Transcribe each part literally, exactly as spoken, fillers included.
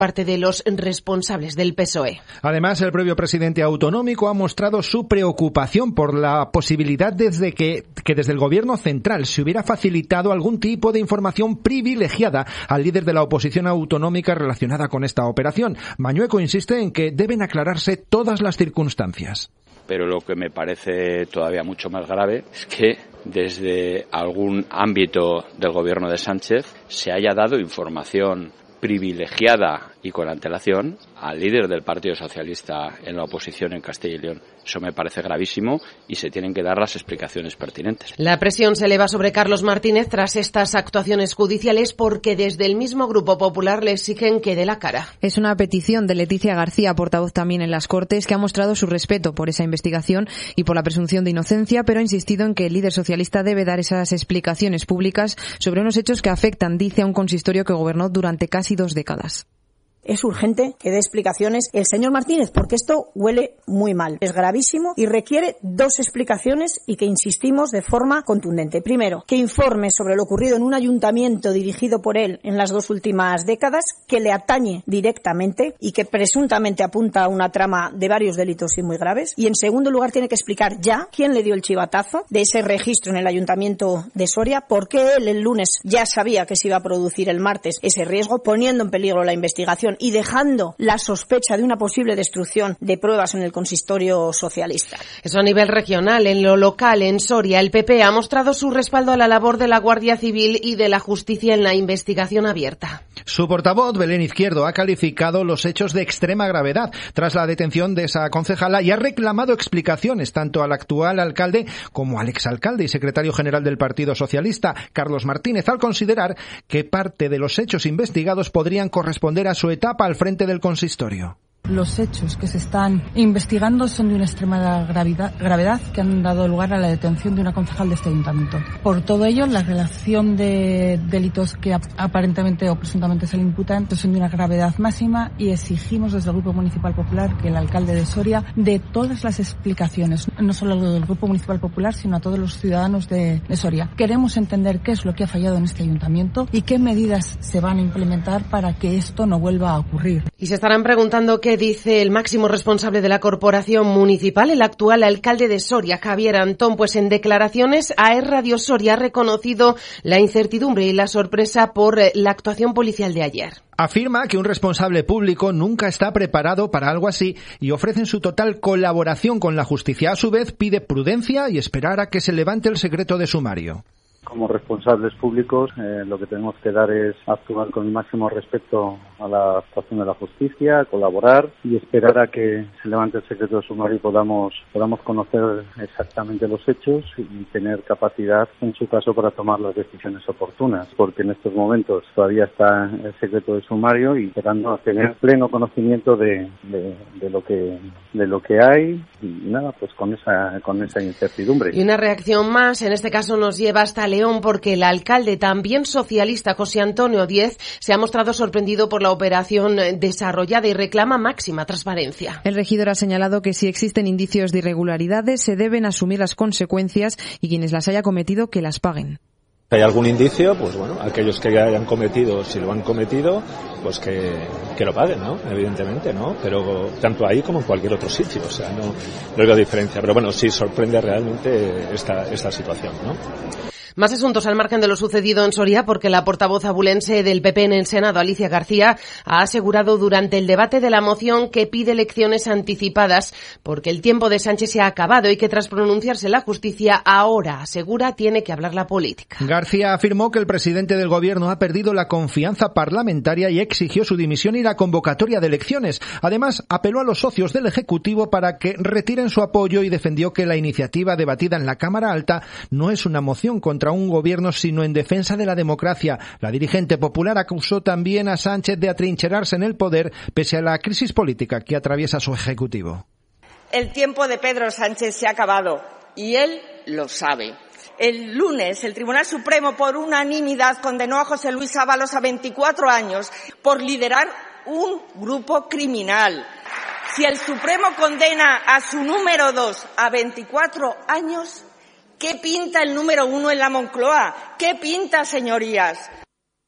parte de los responsables del P S O E. Además, el propio presidente autonómico ha mostrado su preocupación por la posibilidad desde que, que desde el gobierno central se hubiera facilitado algún tipo de información privilegiada al líder de la oposición autonómica relacionada con esta operación. Mañueco insiste en que deben aclararse todas las circunstancias. Pero lo que me parece todavía mucho más grave es que desde algún ámbito del gobierno de Sánchez se haya dado información privilegiada y con antelación al líder del Partido Socialista en la oposición en Castilla y León. Eso me parece gravísimo y se tienen que dar las explicaciones pertinentes. La presión se eleva sobre Carlos Martínez tras estas actuaciones judiciales porque desde el mismo Grupo Popular le exigen que dé la cara. Es una petición de Leticia García, portavoz también en las Cortes, que ha mostrado su respeto por esa investigación y por la presunción de inocencia, pero ha insistido en que el líder socialista debe dar esas explicaciones públicas sobre unos hechos que afectan, dice, a un consistorio que gobernó durante casi dos décadas. Es urgente que dé explicaciones el señor Martínez, porque esto huele muy mal. Es gravísimo y requiere dos explicaciones y que insistimos de forma contundente. Primero, que informe sobre lo ocurrido en un ayuntamiento dirigido por él en las dos últimas décadas, que le atañe directamente y que presuntamente apunta a una trama de varios delitos y muy graves. Y en segundo lugar, tiene que explicar ya quién le dio el chivatazo de ese registro en el ayuntamiento de Soria, por qué él el lunes ya sabía que se iba a producir el martes ese riesgo, poniendo en peligro la investigación y dejando la sospecha de una posible destrucción de pruebas en el consistorio socialista. Eso a nivel regional. En lo local, en Soria, el P P ha mostrado su respaldo a la labor de la Guardia Civil y de la Justicia en la investigación abierta. Su portavoz, Belén Izquierdo, ha calificado los hechos de extrema gravedad tras la detención de esa concejala y ha reclamado explicaciones tanto al actual alcalde como al exalcalde y secretario general del Partido Socialista, Carlos Martínez, al considerar que parte de los hechos investigados podrían corresponder a su etapa al frente del consistorio. Los hechos que se están investigando son de una extrema gravedad, gravedad que han dado lugar a la detención de una concejal de este ayuntamiento. Por todo ello, la relación de delitos que aparentemente o presuntamente se le imputan son de una gravedad máxima y exigimos desde el Grupo Municipal Popular que el alcalde de Soria dé todas las explicaciones, no solo del Grupo Municipal Popular, sino a todos los ciudadanos de, de Soria. Queremos entender qué es lo que ha fallado en este ayuntamiento y qué medidas se van a implementar para que esto no vuelva a ocurrir. Y se estarán preguntando qué dice el máximo responsable de la corporación municipal, el actual alcalde de Soria, Javier Antón. Pues en declaraciones a E Radio Soria ha reconocido la incertidumbre y la sorpresa por la actuación policial de ayer. Afirma que un responsable público nunca está preparado para algo así y ofrecen su total colaboración con la justicia. A su vez, pide prudencia y esperar a que se levante el secreto de sumario. Como responsables públicos, eh, lo que tenemos que dar es actuar con el máximo respeto a la actuación de la justicia, colaborar y esperar a que se levante el secreto de sumario y podamos, podamos conocer exactamente los hechos y tener capacidad, en su caso, para tomar las decisiones oportunas, porque en estos momentos todavía está el secreto de sumario y esperando a tener pleno conocimiento de, de, de lo que de lo que hay y nada, pues con esa con esa incertidumbre. Y una reacción más, en este caso nos lleva hasta León, porque el alcalde, también socialista, José Antonio Díez, se ha mostrado sorprendido por la operación desarrollada y reclama máxima transparencia. El regidor ha señalado que si existen indicios de irregularidades se deben asumir las consecuencias y quienes las haya cometido que las paguen. Si hay algún indicio, pues bueno, aquellos que hayan cometido, si lo han cometido, pues que, que lo paguen, ¿no? Evidentemente, ¿no? Pero tanto ahí como en cualquier otro sitio, o sea, no, no veo diferencia. Pero bueno, sí sorprende realmente esta, esta situación, ¿no? Más asuntos al margen de lo sucedido en Soria, porque la portavoz abulense del P P en el Senado, Alicia García, ha asegurado durante el debate de la moción que pide elecciones anticipadas porque el tiempo de Sánchez se ha acabado y que tras pronunciarse la justicia, ahora, asegura, tiene que hablar la política. García afirmó que el presidente del gobierno ha perdido la confianza parlamentaria y exigió su dimisión y la convocatoria de elecciones. Además, apeló a los socios del Ejecutivo para que retiren su apoyo y defendió que la iniciativa debatida en la Cámara Alta no es una moción contra contra un gobierno, sino en defensa de la democracia. La dirigente popular acusó también a Sánchez de atrincherarse en el poder pese a la crisis política que atraviesa su ejecutivo. El tiempo de Pedro Sánchez se ha acabado y él lo sabe. El lunes, el Tribunal Supremo, por unanimidad, condenó a José Luis Ábalos a veinticuatro años por liderar un grupo criminal. Si el Supremo condena a su número dos a veinticuatro años, ¿qué pinta el número uno en la Moncloa? ¿Qué pinta, señorías?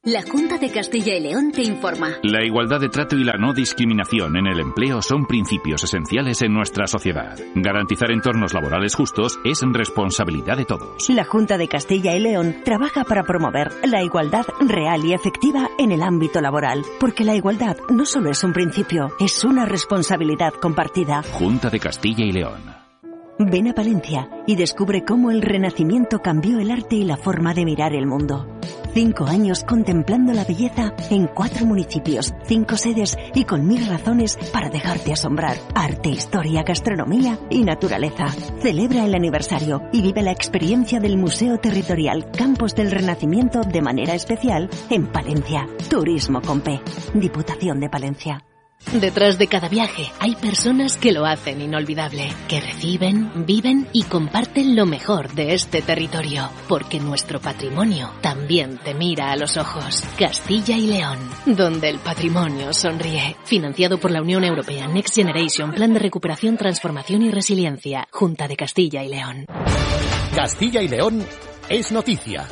La Junta de Castilla y León te informa. La igualdad de trato y la no discriminación en el empleo son principios esenciales en nuestra sociedad. Garantizar entornos laborales justos es responsabilidad de todos. La Junta de Castilla y León trabaja para promover la igualdad real y efectiva en el ámbito laboral, porque la igualdad no solo es un principio, es una responsabilidad compartida. Junta de Castilla y León. Ven a Palencia y descubre cómo el Renacimiento cambió el arte y la forma de mirar el mundo. Cinco años contemplando la belleza en cuatro municipios, cinco sedes y con mil razones para dejarte asombrar. Arte, historia, gastronomía y naturaleza. Celebra el aniversario y vive la experiencia del Museo Territorial Campos del Renacimiento de manera especial en Palencia. Turismo con P. Diputación de Palencia. Detrás de cada viaje hay personas que lo hacen inolvidable, que reciben, viven y comparten lo mejor de este territorio, porque nuestro patrimonio también te mira a los ojos. Castilla y León, donde el patrimonio sonríe. Financiado por la Unión Europea Next Generation, Plan de Recuperación, Transformación y Resiliencia, Junta de Castilla y León. Castilla y León es noticia.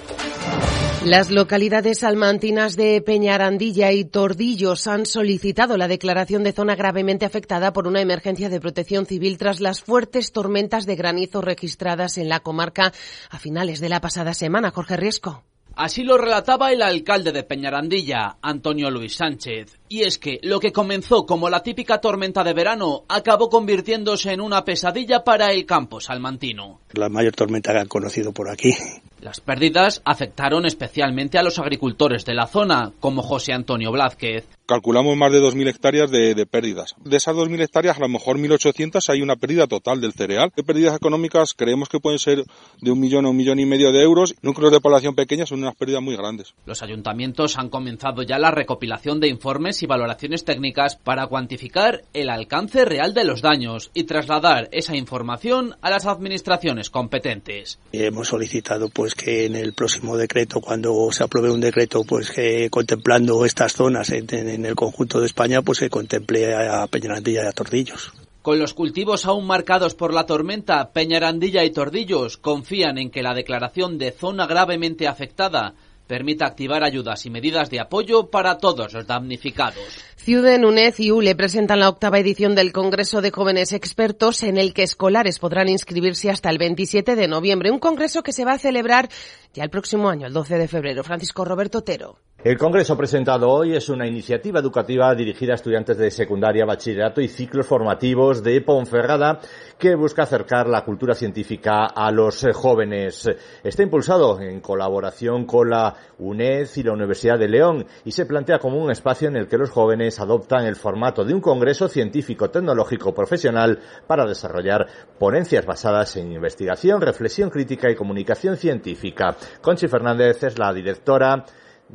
Las localidades salmantinas de Peñarandilla y Tordillos han solicitado la declaración de zona gravemente afectada por una emergencia de protección civil tras las fuertes tormentas de granizo registradas en la comarca a finales de la pasada semana. Jorge Riesco. Así lo relataba el alcalde de Peñarandilla, Antonio Luis Sánchez. Y es que lo que comenzó como la típica tormenta de verano acabó convirtiéndose en una pesadilla para el campo salmantino. La mayor tormenta que han conocido por aquí. Las pérdidas afectaron especialmente a los agricultores de la zona, como José Antonio Blázquez. Calculamos más de dos mil hectáreas de, de pérdidas. De esas dos mil hectáreas, a lo mejor mil ochocientas hay una pérdida total del cereal. De pérdidas económicas creemos que pueden ser de un millón a un millón y medio de euros. Núcleos de población pequeños son unas pérdidas muy grandes. Los ayuntamientos han comenzado ya la recopilación de informes y valoraciones técnicas para cuantificar el alcance real de los daños y trasladar esa información a las administraciones competentes. Hemos solicitado pues que en el próximo decreto, cuando se apruebe un decreto pues que contemplando estas zonas en, en el conjunto de España, pues se contemple a Peñarandilla y a Tordillos. Con los cultivos aún marcados por la tormenta, Peñarandilla y Tordillos confían en que la declaración de zona gravemente afectada permita activar ayudas y medidas de apoyo para todos los damnificados. Ciuden, UNED y U L E presentan la octava edición del Congreso de Jóvenes Expertos, en el que escolares podrán inscribirse hasta el veintisiete de noviembre. Un congreso que se va a celebrar ya el próximo año, el doce de febrero. Francisco Roberto Otero. El congreso presentado hoy es una iniciativa educativa dirigida a estudiantes de secundaria, bachillerato y ciclos formativos de Ponferrada, que busca acercar la cultura científica a los jóvenes. Está impulsado en colaboración con la UNED y la Universidad de León y se plantea como un espacio en el que los jóvenes adoptan el formato de un congreso científico, tecnológico, profesional para desarrollar ponencias basadas en investigación, reflexión crítica y comunicación científica. Conchi Fernández es la directora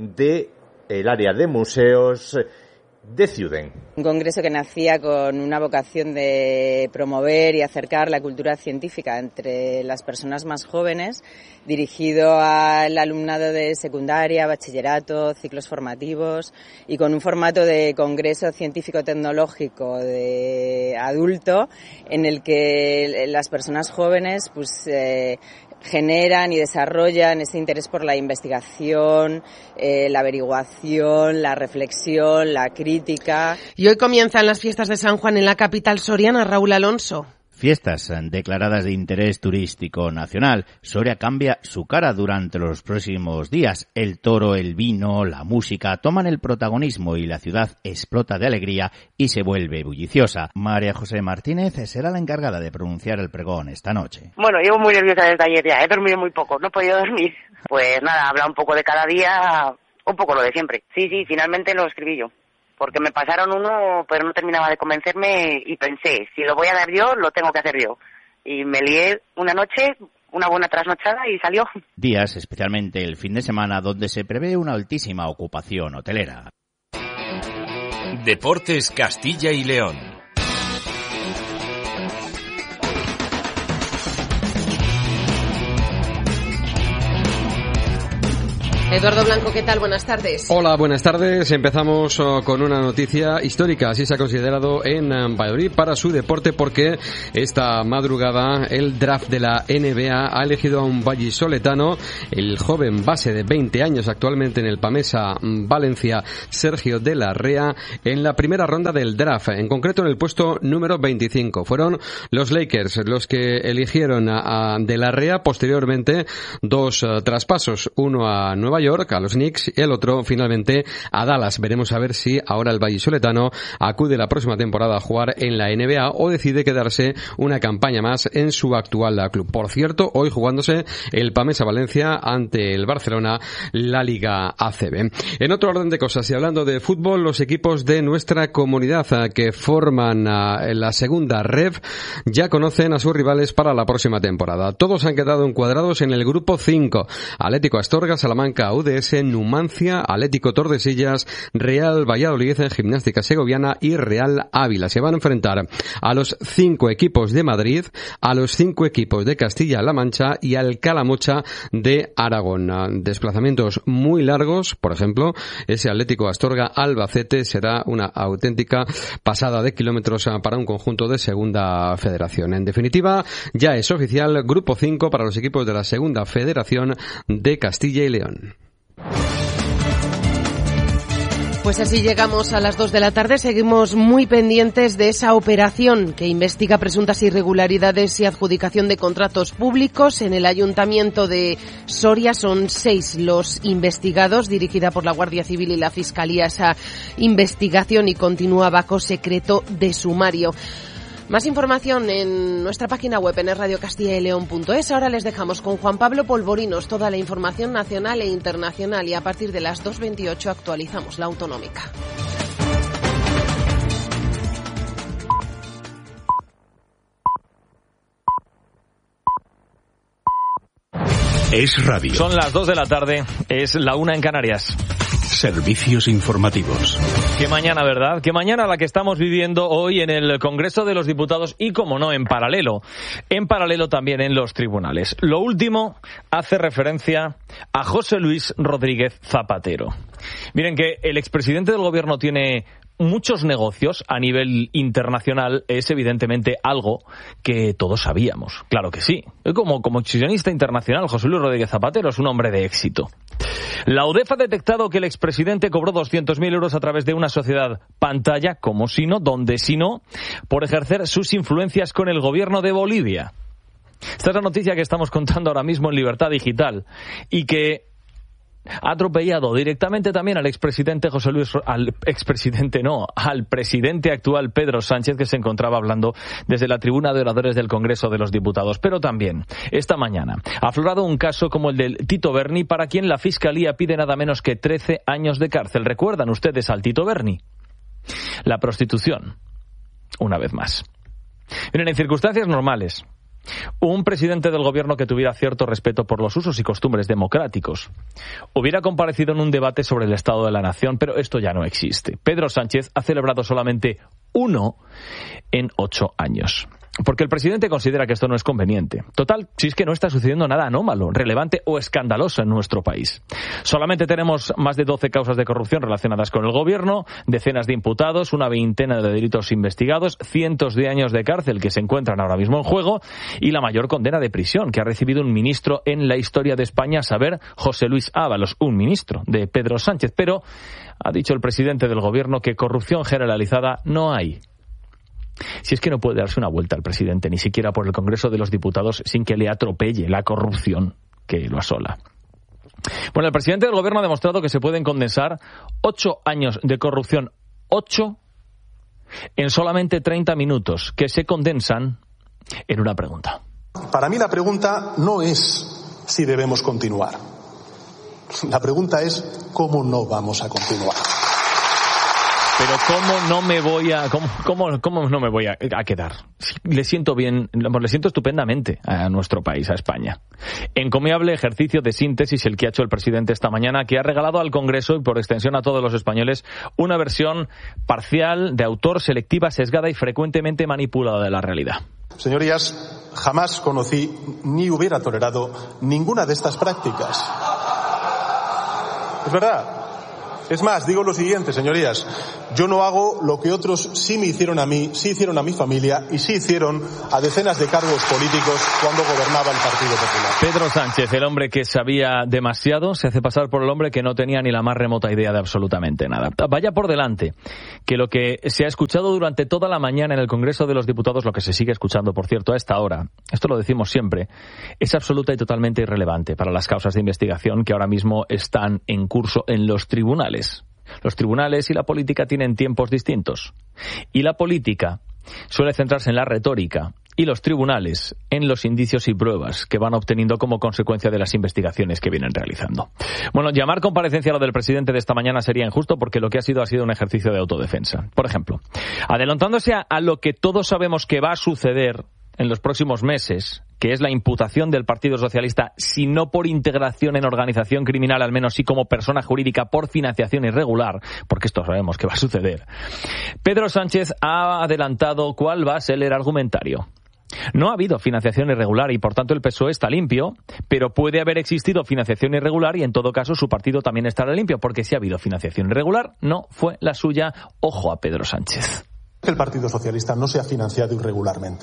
de el área de museos de Ciuden. Un congreso que nacía con una vocación de promover y acercar la cultura científica entre las personas más jóvenes, dirigido al alumnado de secundaria, bachillerato, ciclos formativos y con un formato de congreso científico-tecnológico de adulto en el que las personas jóvenes pues eh, generan y desarrollan ese interés por la investigación, eh, la averiguación, la reflexión, la crítica. Y hoy comienzan las fiestas de San Juan en la capital soriana. Raúl Alonso. Fiestas declaradas de interés turístico nacional. Soria cambia su cara durante los próximos días. El toro, el vino, la música toman el protagonismo y la ciudad explota de alegría y se vuelve bulliciosa. María José Martínez será la encargada de pronunciar el pregón esta noche. Bueno, llevo muy nerviosa desde ayer ya, he dormido muy poco, no he podido dormir. Pues nada, habla un poco de cada día, un poco lo de siempre. Sí, sí, finalmente lo escribí yo. Porque me pasaron uno, pero no terminaba de convencerme y pensé, si lo voy a dar yo, lo tengo que hacer yo. Y me lié una noche, una buena trasnochada y salió. Días, especialmente el fin de semana, donde se prevé una altísima ocupación hotelera. Deportes Castilla y León. El Eduardo Blanco, ¿qué tal? Buenas tardes. Hola, buenas tardes. Empezamos uh, con una noticia histórica, así se ha considerado en um, Valladolid para su deporte, porque esta madrugada el draft de la N B A ha elegido a un vallisoletano, el joven base de veinte años actualmente en el Pamesa Valencia, Sergio de la Rea, en la primera ronda del draft, en concreto en el puesto número veinticinco. Fueron los Lakers los que eligieron a, a de la Rea, posteriormente dos uh, traspasos, uno a Nueva York, a los Knicks, y el otro finalmente a Dallas. Veremos a ver si ahora el vallisoletano acude la próxima temporada a jugar en la N B A o decide quedarse una campaña más en su actual club. Por cierto, hoy jugándose el Pamesa Valencia ante el Barcelona, la Liga A C B. En otro orden de cosas, y hablando de fútbol, los equipos de nuestra comunidad que forman la segunda R E V ya conocen a sus rivales para la próxima temporada. Todos han quedado encuadrados en el grupo cinco. Atlético Astorga, Salamanca, U D S, Numancia, Atlético Tordesillas, Real Valladolid, Gimnástica Segoviana y Real Ávila. Se van a enfrentar a los cinco equipos de Madrid, a los cinco equipos de Castilla-La Mancha y al Calamocha de Aragón. Desplazamientos muy largos, por ejemplo, ese Atlético Astorga Albacete será una auténtica pasada de kilómetros para un conjunto de Segunda Federación. En definitiva, ya es oficial grupo cinco para los equipos de la Segunda Federación de Castilla y León. Pues así llegamos a las dos de la tarde. Seguimos muy pendientes de esa operación que investiga presuntas irregularidades y adjudicación de contratos públicos en el Ayuntamiento de Soria. Son seis los investigados, dirigida por la Guardia Civil y la Fiscalía esa investigación, y continúa bajo secreto de sumario. Más información en nuestra página web en es radio castilla y león punto es. Ahora les dejamos con Juan Pablo Polvorinos toda la información nacional e internacional, y a partir de las dos veintiocho actualizamos la autonómica. Es radio. Son las dos de la tarde, es la una en Canarias. Servicios informativos. Qué mañana, ¿verdad? Qué mañana la que estamos viviendo hoy en el Congreso de los Diputados y, como no, en paralelo. En paralelo también en los tribunales. Lo último hace referencia a José Luis Rodríguez Zapatero. Miren que el expresidente del Gobierno tiene muchos negocios a nivel internacional, es evidentemente algo que todos sabíamos. Claro que sí. Como, como accionista internacional, José Luis Rodríguez Zapatero es un hombre de éxito. La UDEF ha detectado que el expresidente cobró doscientos mil euros a través de una sociedad pantalla, como si no, donde si no, por ejercer sus influencias con el gobierno de Bolivia. Esta es la noticia que estamos contando ahora mismo en Libertad Digital, y que ha atropellado directamente también al expresidente José Luis, al expresidente no, al presidente actual Pedro Sánchez, que se encontraba hablando desde la tribuna de oradores del Congreso de los Diputados. Pero también, esta mañana, ha aflorado un caso como el del Tito Berni, para quien la Fiscalía pide nada menos que trece años de cárcel. ¿Recuerdan ustedes al Tito Berni? La prostitución, una vez más. Miren, en circunstancias normales, un presidente del gobierno que tuviera cierto respeto por los usos y costumbres democráticos hubiera comparecido en un debate sobre el estado de la nación, pero esto ya no existe. Pedro Sánchez ha celebrado solamente uno en ocho años. Porque el presidente considera que esto no es conveniente. Total, si es que no está sucediendo nada anómalo, relevante o escandaloso en nuestro país. Solamente tenemos más de doce causas de corrupción relacionadas con el gobierno, decenas de imputados, una veintena de delitos investigados, cientos de años de cárcel que se encuentran ahora mismo en juego, y la mayor condena de prisión que ha recibido un ministro en la historia de España, a saber, José Luis Ábalos, un ministro de Pedro Sánchez. Pero ha dicho el presidente del gobierno que corrupción generalizada no hay. Si es que no puede darse una vuelta al presidente, ni siquiera por el Congreso de los Diputados, sin que le atropelle la corrupción que lo asola. Bueno, el presidente del Gobierno ha demostrado que se pueden condensar ocho años de corrupción, ocho, en solamente treinta minutos, que se condensan en una pregunta. Para mí la pregunta no es si debemos continuar. La pregunta es cómo no vamos a continuar. Pero cómo no me voy a cómo, cómo, cómo no me voy a, a quedar. Le siento bien, le siento estupendamente a nuestro país, a España. Encomiable ejercicio de síntesis el que ha hecho el presidente esta mañana, que ha regalado al Congreso y por extensión a todos los españoles una versión parcial, de autor, selectiva, sesgada y frecuentemente manipulada de la realidad. Señorías, jamás conocí ni hubiera tolerado ninguna de estas prácticas. Es verdad. Es más, digo lo siguiente, señorías. Yo no hago lo que otros sí me hicieron a mí, sí hicieron a mi familia y sí hicieron a decenas de cargos políticos cuando gobernaba el Partido Popular. Pedro Sánchez, el hombre que sabía demasiado, se hace pasar por el hombre que no tenía ni la más remota idea de absolutamente nada. Vaya por delante que lo que se ha escuchado durante toda la mañana en el Congreso de los Diputados, lo que se sigue escuchando, por cierto, a esta hora, esto lo decimos siempre, es absoluta y totalmente irrelevante para las causas de investigación que ahora mismo están en curso en los tribunales. Los tribunales y la política tienen tiempos distintos. Y la política suele centrarse en la retórica y los tribunales en los indicios y pruebas que van obteniendo como consecuencia de las investigaciones que vienen realizando. Bueno, llamar comparecencia a lo del presidente de esta mañana sería injusto porque lo que ha sido ha sido un ejercicio de autodefensa. Por ejemplo, adelantándose a, a lo que todos sabemos que va a suceder en los próximos meses, que es la imputación del Partido Socialista, si no por integración en organización criminal, al menos sí como persona jurídica por financiación irregular, porque esto sabemos que va a suceder. Pedro Sánchez ha adelantado cuál va a ser el argumentario. No ha habido financiación irregular y por tanto el P S O E está limpio, pero puede haber existido financiación irregular y en todo caso su partido también estará limpio, porque si ha habido financiación irregular, no fue la suya. Ojo a Pedro Sánchez. El Partido Socialista no se ha financiado irregularmente.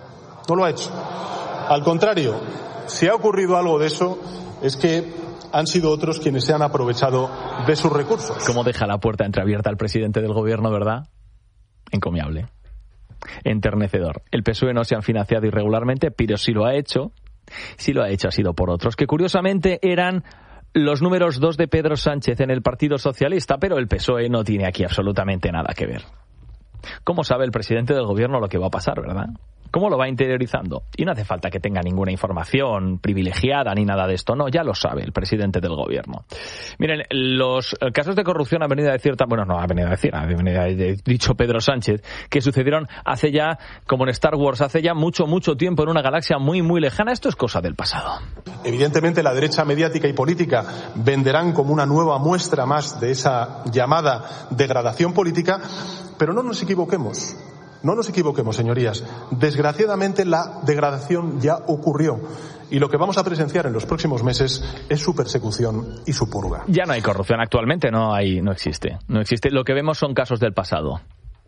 No lo ha hecho. Al contrario, si ha ocurrido algo de eso, es que han sido otros quienes se han aprovechado de sus recursos. ¿Cómo deja la puerta entreabierta al presidente del gobierno, verdad? Encomiable. Enternecedor. El P S O E no se han financiado irregularmente, pero si lo ha hecho, si lo ha hecho ha sido por otros, que curiosamente eran los números dos de Pedro Sánchez en el Partido Socialista, pero el P S O E no tiene aquí absolutamente nada que ver. ¿Cómo sabe el presidente del gobierno lo que va a pasar, verdad? ¿Cómo lo va interiorizando? Y no hace falta que tenga ninguna información privilegiada ni nada de esto, no, ya lo sabe el presidente del gobierno. Miren, los casos de corrupción han venido a decir, bueno, no ha venido a decir, ha venido a dicho Pedro Sánchez, que sucedieron hace ya, como en Star Wars, hace ya mucho, mucho tiempo en una galaxia muy, muy lejana. Esto es cosa del pasado. Evidentemente la derecha mediática y política venderán como una nueva muestra más de esa llamada degradación política, pero no nos equivoquemos. No nos equivoquemos, señorías. Desgraciadamente la degradación ya ocurrió y lo que vamos a presenciar en los próximos meses es su persecución y su purga. Ya no hay corrupción actualmente, no hay, no existe. No existe. Lo que vemos son casos del pasado.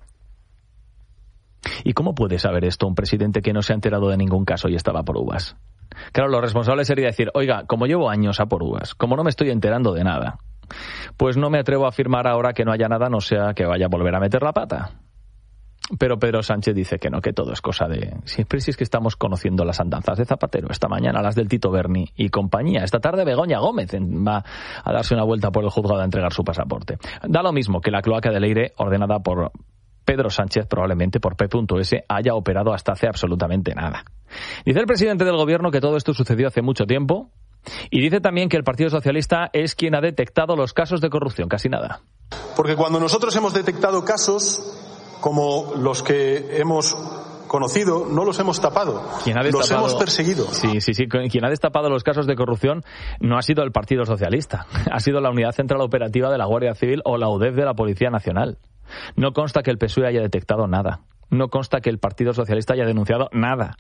¿Y cómo puede saber esto un presidente que no se ha enterado de ningún caso y estaba por uvas? Claro, lo responsable sería decir, oiga, como llevo años a por uvas, como no me estoy enterando de nada, pues no me atrevo a afirmar ahora que no haya nada, no sea que vaya a volver a meter la pata. Pero Pedro Sánchez dice que no, que todo es cosa de... Siempre si es que estamos conociendo las andanzas de Zapatero. Esta mañana las del Tito Berni y compañía. Esta tarde Begoña Gómez va a darse una vuelta por el juzgado a entregar su pasaporte. Da lo mismo que la cloaca de Leire, ordenada por Pedro Sánchez, probablemente por P S, haya operado hasta hace absolutamente nada. Dice el presidente del gobierno que todo esto sucedió hace mucho tiempo y dice también que el Partido Socialista es quien ha detectado los casos de corrupción. Casi nada. Porque cuando nosotros hemos detectado casos como los que hemos conocido, no los hemos tapado, los hemos perseguido. Sí, sí, sí. Quien ha destapado los casos de corrupción no ha sido el Partido Socialista, ha sido la Unidad Central Operativa de la Guardia Civil o la U D E F de la Policía Nacional. No consta que el P S O E haya detectado nada, no consta que el Partido Socialista haya denunciado nada.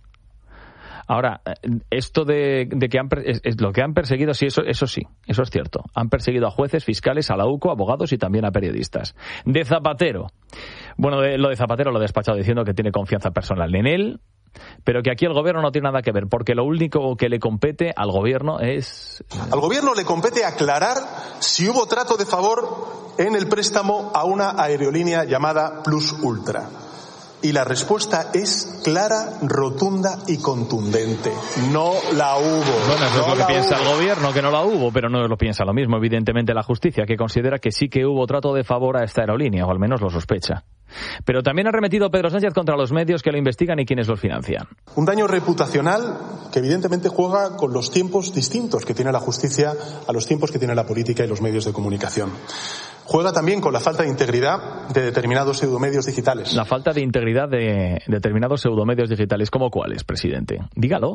Ahora, esto de, de que han, es, es lo que han perseguido, sí, eso, eso sí, eso es cierto. Han perseguido a jueces, fiscales, a la U C O, abogados y también a periodistas. De Zapatero. Bueno, de, lo de Zapatero lo he despachado diciendo que tiene confianza personal en él, pero que aquí el gobierno no tiene nada que ver, porque lo único que le compete al gobierno es... Al gobierno le compete aclarar si hubo trato de favor en el préstamo a una aerolínea llamada Plus Ultra. Y la respuesta es clara, rotunda y contundente. No la hubo. Bueno, eso no es lo que piensa hubo. el gobierno, que no la hubo, pero no lo piensa lo mismo, evidentemente, la justicia, que considera que sí que hubo trato de favor a esta aerolínea, o al menos lo sospecha. Pero también ha remetido Pedro Sánchez contra los medios que lo investigan y quienes los financian. Un daño reputacional que evidentemente juega con los tiempos distintos que tiene la justicia a los tiempos que tiene la política y los medios de comunicación. Juega también con la falta de integridad de determinados pseudomedios digitales. La falta de integridad de determinados pseudomedios digitales, ¿como cuáles, presidente? Dígalo.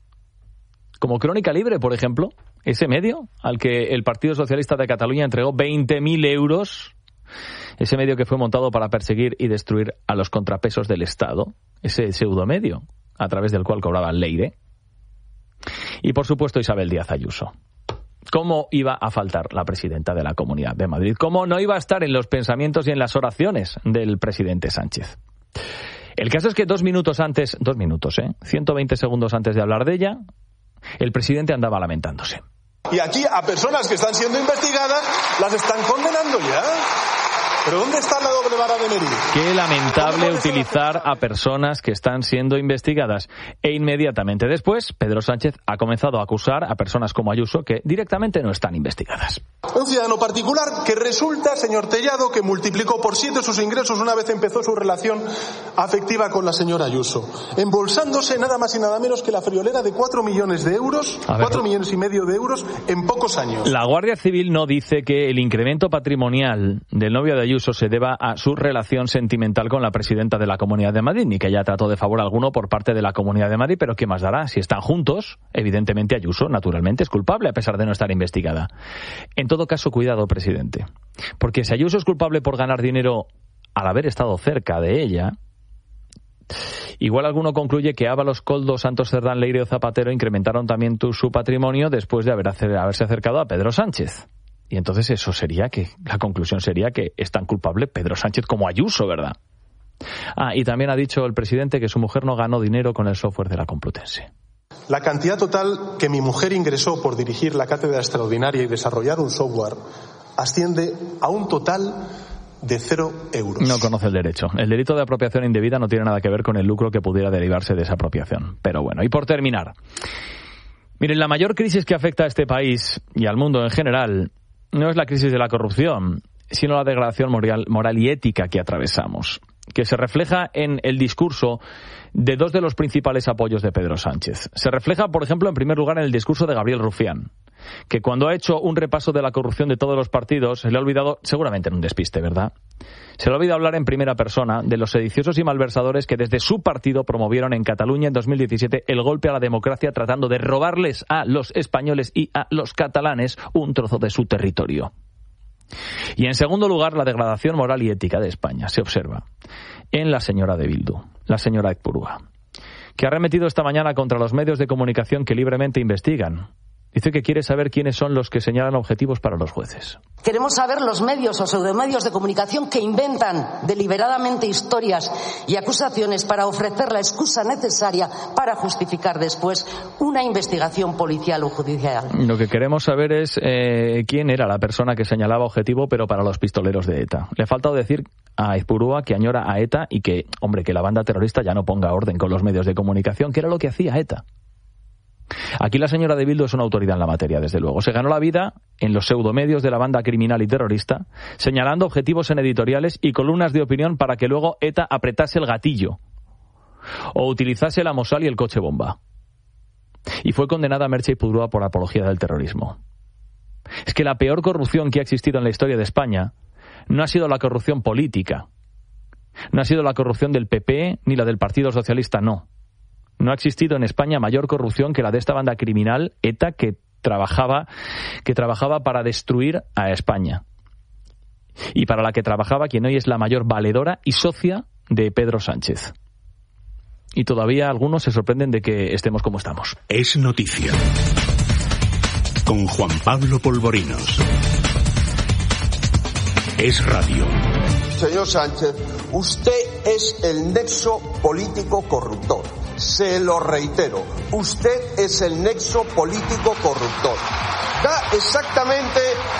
Como Crónica Libre, por ejemplo, ese medio al que el Partido Socialista de Cataluña entregó veinte mil euros, ese medio que fue montado para perseguir y destruir a los contrapesos del Estado, ese pseudomedio a través del cual cobraba Leire. Y por supuesto Isabel Díaz Ayuso. ¿Cómo iba a faltar la presidenta de la Comunidad de Madrid? ¿Cómo no iba a estar en los pensamientos y en las oraciones del presidente Sánchez? El caso es que dos minutos antes, dos minutos, ¿eh? ciento veinte segundos antes de hablar de ella, el presidente andaba lamentándose. Y aquí a personas que están siendo investigadas las están condenando ya. ¿Pero dónde está la doble vara de medir? Qué lamentable utilizar a personas que están siendo investigadas. E inmediatamente después, Pedro Sánchez ha comenzado a acusar a personas como Ayuso que directamente no están investigadas. Un ciudadano particular que resulta, señor Tellado, que multiplicó por siete sus ingresos una vez empezó su relación afectiva con la señora Ayuso, embolsándose nada más y nada menos que la friolera de cuatro millones de euros, cuatro millones y medio de euros en pocos años. La Guardia Civil no dice que el incremento patrimonial del novio de Ayuso se deba a su relación sentimental con la presidenta de la Comunidad de Madrid, ni que haya trato de favor alguno por parte de la Comunidad de Madrid, pero ¿qué más dará? Si están juntos, evidentemente Ayuso, naturalmente, es culpable a pesar de no estar investigada. En todo caso, cuidado, presidente, porque si Ayuso es culpable por ganar dinero al haber estado cerca de ella, igual alguno concluye que Ábalos, Koldo, Santos Cerdán, Leire o Zapatero incrementaron también tu, su patrimonio después de haber, haberse acercado a Pedro Sánchez. Y entonces eso sería que, la conclusión sería que es tan culpable Pedro Sánchez como Ayuso, ¿verdad? Ah, y también ha dicho el presidente que su mujer no ganó dinero con el software de la Complutense. La cantidad total que mi mujer ingresó por dirigir la cátedra extraordinaria y desarrollar un software asciende a un total de cero euros. No conoce el derecho. El delito de apropiación indebida no tiene nada que ver con el lucro que pudiera derivarse de esa apropiación. Pero bueno, y por terminar, miren, la mayor crisis que afecta a este país y al mundo en general no es la crisis de la corrupción, sino la degradación moral, moral y ética que atravesamos, que se refleja en el discurso de dos de los principales apoyos de Pedro Sánchez. Se refleja, por ejemplo, en primer lugar en el discurso de Gabriel Rufián, que cuando ha hecho un repaso de la corrupción de todos los partidos, se le ha olvidado, seguramente en un despiste, ¿verdad?, se le ha olvidado hablar en primera persona de los sediciosos y malversadores que desde su partido promovieron en Cataluña en dos mil diecisiete el golpe a la democracia tratando de robarles a los españoles y a los catalanes un trozo de su territorio. Y en segundo lugar, la degradación moral y ética de España se observa en la señora de Bildu, la señora Ezpurúa, que ha arremetido esta mañana contra los medios de comunicación que libremente investigan. Dice que quiere saber quiénes son los que señalan objetivos para los jueces. Queremos saber los medios o pseudomedios de comunicación que inventan deliberadamente historias y acusaciones para ofrecer la excusa necesaria para justificar después una investigación policial o judicial. Lo que queremos saber es eh, quién era la persona que señalaba objetivo, pero para los pistoleros de ETA. Le ha faltado decir a Ezpurúa que añora a ETA y que, hombre, que la banda terrorista ya no ponga orden con los medios de comunicación, que era lo que hacía ETA. Aquí la señora de Bildu es una autoridad en la materia, desde luego. Se ganó la vida en los pseudomedios de la banda criminal y terrorista, señalando objetivos en editoriales y columnas de opinión para que luego ETA apretase el gatillo o utilizase la Mosal y el coche bomba. Y fue condenada Merche Ezpurúa por apología del terrorismo. Es que la peor corrupción que ha existido en la historia de España no ha sido la corrupción política, no ha sido la corrupción del P P ni la del Partido Socialista, no. No ha existido en España mayor corrupción que la de esta banda criminal ETA que trabajaba, que trabajaba para destruir a España. Y para la que trabajaba quien hoy es la mayor valedora y socia de Pedro Sánchez. Y todavía algunos se sorprenden de que estemos como estamos. Es noticia. Con Juan Pablo Polvorinos. Es radio. Señor Sánchez, usted es el nexo político corruptor. Se lo reitero, usted es el nexo político corruptor. Da exactamente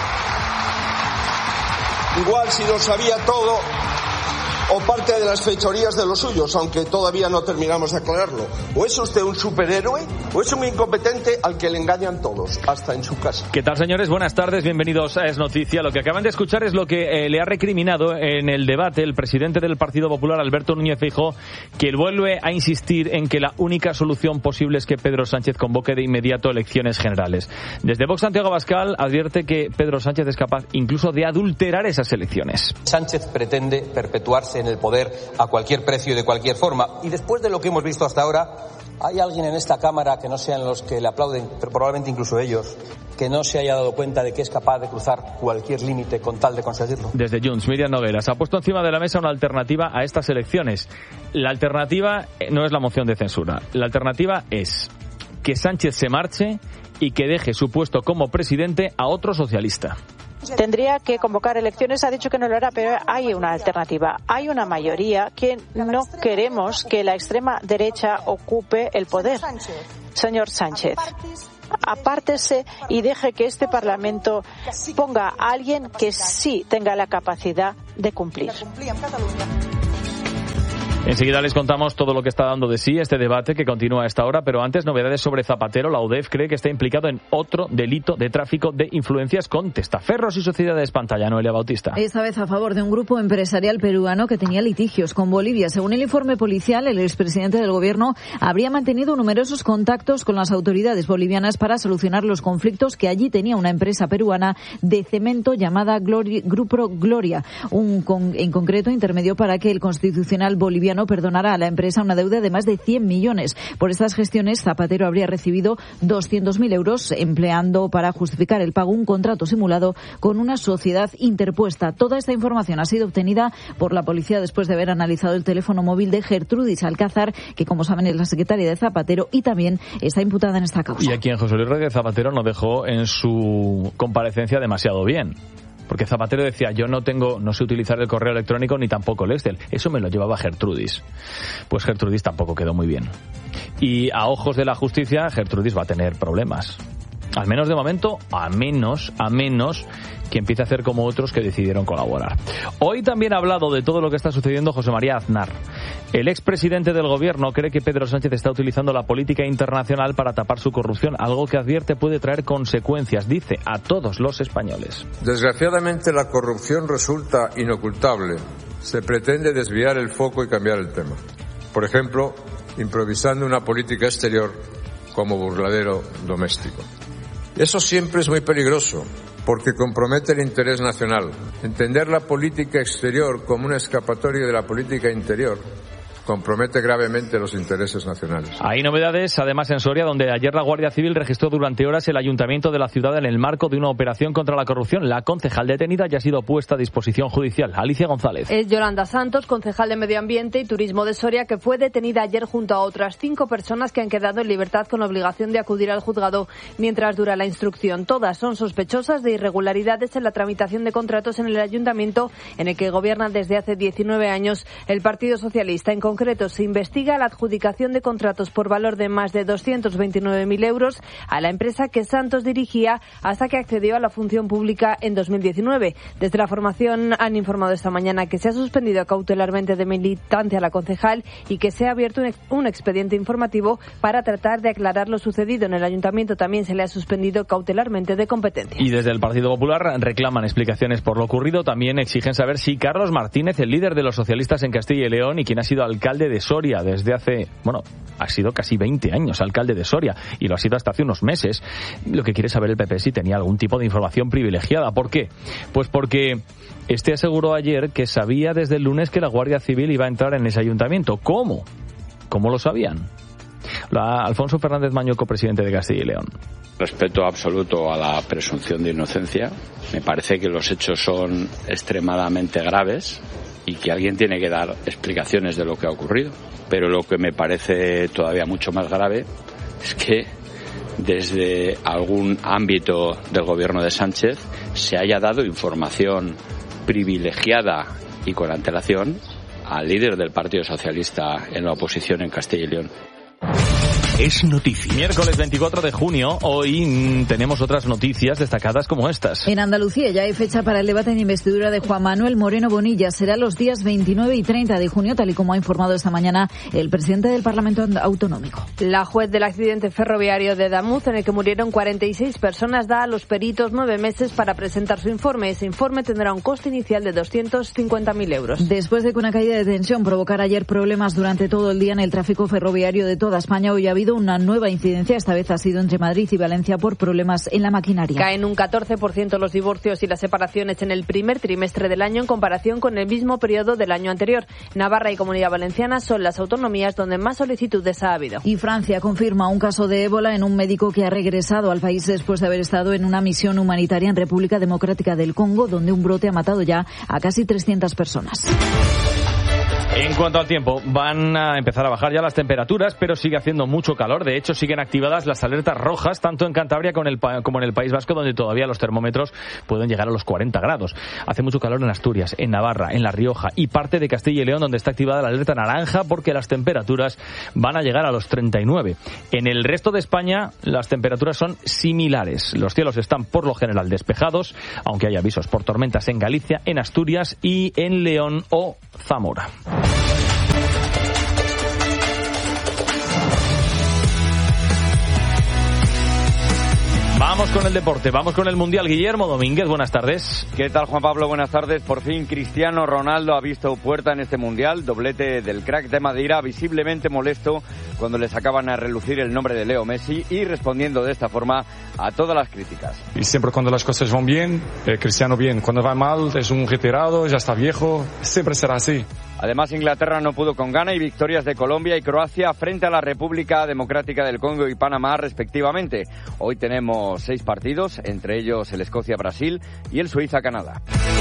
igual si lo sabía todo o parte de las fechorías de los suyos, aunque todavía no terminamos de aclararlo. O es usted un superhéroe o es un incompetente al que le engañan todos, hasta en su casa. ¿Qué tal, señores? Buenas tardes, bienvenidos a Es Noticia. Lo que acaban de escuchar es lo que eh, le ha recriminado en el debate el presidente del Partido Popular, Alberto Núñez Feijóo, que él vuelve a insistir en que la única solución posible es que Pedro Sánchez convoque de inmediato elecciones generales. Desde Vox, Santiago Abascal advierte que Pedro Sánchez es capaz incluso de adulterar esas elecciones. Sánchez pretende perpetuarse en el poder a cualquier precio y de cualquier forma. Y después de lo que hemos visto hasta ahora, ¿hay alguien en esta Cámara, que no sean los que le aplauden, pero probablemente incluso ellos, que no se haya dado cuenta de que es capaz de cruzar cualquier límite con tal de conseguirlo? Desde Junts, Miriam Nogueras ha puesto encima de la mesa una alternativa a estas elecciones. La alternativa no es la moción de censura. La alternativa es que Sánchez se marche y que deje su puesto como presidente a otro socialista. Tendría que convocar elecciones, ha dicho que no lo hará, pero hay una alternativa. Hay una mayoría que no queremos que la extrema derecha ocupe el poder. Señor Sánchez, apártese y deje que este Parlamento ponga a alguien que sí tenga la capacidad de cumplir. Enseguida les contamos todo lo que está dando de sí este debate que continúa a esta hora, pero antes novedades sobre Zapatero. La U D E F cree que está implicado en otro delito de tráfico de influencias con testaferros y sociedades pantalla. Noelia Bautista. Esta vez a favor de un grupo empresarial peruano que tenía litigios con Bolivia. Según el informe policial, el expresidente del gobierno habría mantenido numerosos contactos con las autoridades bolivianas para solucionar los conflictos que allí tenía una empresa peruana de cemento llamada Gloria, Grupo Gloria. Un con, en concreto intermedió para que el Constitucional boliviano no perdonará a la empresa una deuda de más de cien millones. Por estas gestiones, Zapatero habría recibido doscientos mil euros empleando para justificar el pago un contrato simulado con una sociedad interpuesta. Toda esta información ha sido obtenida por la policía después de haber analizado el teléfono móvil de Gertrudis Alcázar, que como saben es la secretaria de Zapatero y también está imputada en esta causa. Y a quien José Luis Rodríguez Zapatero no dejó en su comparecencia demasiado bien. Porque Zapatero decía, yo no tengo, no sé utilizar el correo electrónico ni tampoco el Excel. Eso me lo llevaba Gertrudis. Pues Gertrudis tampoco quedó muy bien. Y a ojos de la justicia, Gertrudis va a tener problemas. Al menos de momento, a menos, a menos que empiece a hacer como otros que decidieron colaborar. Hoy también ha hablado de todo lo que está sucediendo José María Aznar. El expresidente del gobierno cree que Pedro Sánchez está utilizando la política internacional para tapar su corrupción, algo que advierte puede traer consecuencias, dice, a todos los españoles. Desgraciadamente la corrupción resulta inocultable. Se pretende desviar el foco y cambiar el tema. Por ejemplo, improvisando una política exterior como burladero doméstico. Eso siempre es muy peligroso, porque compromete el interés nacional. Entender la política exterior como una escapatoria de la política interior compromete gravemente los intereses nacionales. Hay novedades, además, en Soria, donde ayer la Guardia Civil registró durante horas el ayuntamiento de la ciudad en el marco de una operación contra la corrupción. La concejal detenida ya ha sido puesta a disposición judicial. Alicia González. Es Yolanda Santos, concejal de Medio Ambiente y Turismo de Soria, que fue detenida ayer junto a otras cinco personas que han quedado en libertad con obligación de acudir al juzgado mientras dura la instrucción. Todas son sospechosas de irregularidades en la tramitación de contratos en el ayuntamiento en el que gobierna desde hace diecinueve años el Partido Socialista. En concreto, se investiga la adjudicación de contratos por valor de más de doscientos veintinueve mil euros a la empresa que Santos dirigía hasta que accedió a la función pública en dos mil diecinueve. Desde la formación han informado esta mañana que se ha suspendido cautelarmente de militancia a la concejal y que se ha abierto un, ex- un expediente informativo para tratar de aclarar lo sucedido. En el ayuntamiento también se le ha suspendido cautelarmente de competencia. Y desde el Partido Popular reclaman explicaciones por lo ocurrido. También exigen saber si Carlos Martínez, el líder de los socialistas en Castilla y León y quien ha sido alcalde de Soria desde hace, bueno, ha sido casi veinte años alcalde de Soria y lo ha sido hasta hace unos meses. Lo que quiere saber el P P si tenía algún tipo de información privilegiada. ¿Por qué? Pues porque este aseguró ayer que sabía desde el lunes que la Guardia Civil iba a entrar en ese ayuntamiento. ¿Cómo? ¿Cómo lo sabían? La, Alfonso Fernández Mañueco, presidente de Castilla y León. Respeto absoluto a la presunción de inocencia. Me parece que los hechos son extremadamente graves y que alguien tiene que dar explicaciones de lo que ha ocurrido. Pero lo que me parece todavía mucho más grave es que desde algún ámbito del gobierno de Sánchez se haya dado información privilegiada y con antelación al líder del Partido Socialista en la oposición en Castilla y León. Es noticia. Miércoles veinticuatro de junio, hoy mmm, tenemos otras noticias destacadas como estas. En Andalucía ya hay fecha para el debate de investidura de Juan Manuel Moreno Bonilla. Será los días veintinueve y treinta de junio, tal y como ha informado esta mañana el presidente del Parlamento Autonómico. La juez del accidente ferroviario de Damuz, en el que murieron cuarenta y seis personas, da a los peritos nueve meses para presentar su informe. Ese informe tendrá un coste inicial de doscientos cincuenta mil euros. Después de que una caída de tensión provocara ayer problemas durante todo el día en el tráfico ferroviario de toda España, hoy ha habido una nueva incidencia. Esta vez ha sido entre Madrid y Valencia por problemas en la maquinaria. Caen un catorce por ciento los divorcios y las separaciones en el primer trimestre del año en comparación con el mismo periodo del año anterior. Navarra y Comunidad Valenciana son las autonomías donde más solicitudes ha habido. Y Francia confirma un caso de ébola en un médico que ha regresado al país después de haber estado en una misión humanitaria en República Democrática del Congo, donde un brote ha matado ya a casi trescientas personas. En cuanto al tiempo, van a empezar a bajar ya las temperaturas, pero sigue haciendo mucho calor. De hecho, siguen activadas las alertas rojas, tanto en Cantabria como en el, como en el País Vasco, donde todavía los termómetros pueden llegar a los cuarenta grados. Hace mucho calor en Asturias, en Navarra, en La Rioja y parte de Castilla y León, donde está activada la alerta naranja, porque las temperaturas van a llegar a los treinta y nueve. En el resto de España, las temperaturas son similares. Los cielos están por lo general despejados, aunque hay avisos por tormentas en Galicia, en Asturias y en León o Zamora. Vamos con el deporte, vamos con el Mundial. Guillermo Domínguez, buenas tardes. ¿Qué tal, Juan Pablo? Buenas tardes. Por fin Cristiano Ronaldo ha visto puerta en este Mundial, doblete del crack de Madeira, visiblemente molesto cuando le sacaban a relucir el nombre de Leo Messi y respondiendo de esta forma a todas las críticas. Y siempre cuando las cosas van bien, eh, Cristiano bien. Cuando va mal, es un retirado, ya está viejo, siempre será así. Además, Inglaterra no pudo con Ghana y victorias de Colombia y Croacia frente a la República Democrática del Congo y Panamá, respectivamente. Hoy tenemos seis partidos, entre ellos el Escocia-Brasil y el Suiza-Canadá.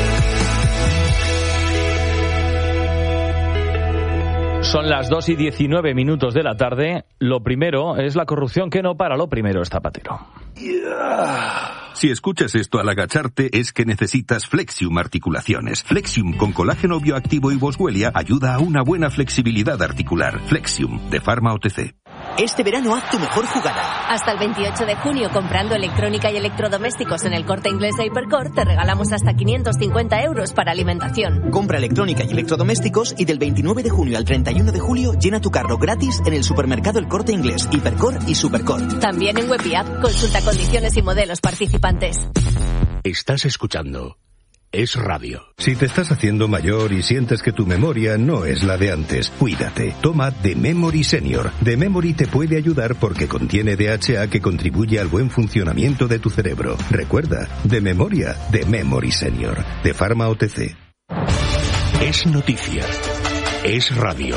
Son las dos y diecinueve minutos de la tarde. Lo primero es la corrupción que no para. Lo primero es Zapatero. Yeah. Si escuchas esto al agacharte es que necesitas Flexium Articulaciones. Flexium con colágeno bioactivo y boswellia ayuda a una buena flexibilidad articular. Flexium, de Pharma O T C. Este verano haz tu mejor jugada. Hasta el veintiocho de junio, comprando electrónica y electrodomésticos en el Corte Inglés de Hipercor, te regalamos hasta quinientos cincuenta euros para alimentación. Compra electrónica y electrodomésticos y del veintinueve de junio al treinta y uno de julio llena tu carro gratis en el supermercado El Corte Inglés, Hipercor y Supercor. También en web y app. Consulta condiciones y modelos participantes. Estás escuchando Es Radio. Si te estás haciendo mayor y sientes que tu memoria no es la de antes, cuídate. Toma The Memory Senior. The Memory te puede ayudar porque contiene D H A que contribuye al buen funcionamiento de tu cerebro. Recuerda, de memoria, The Memory Senior. De Pharma O T C. Es noticia. Es radio.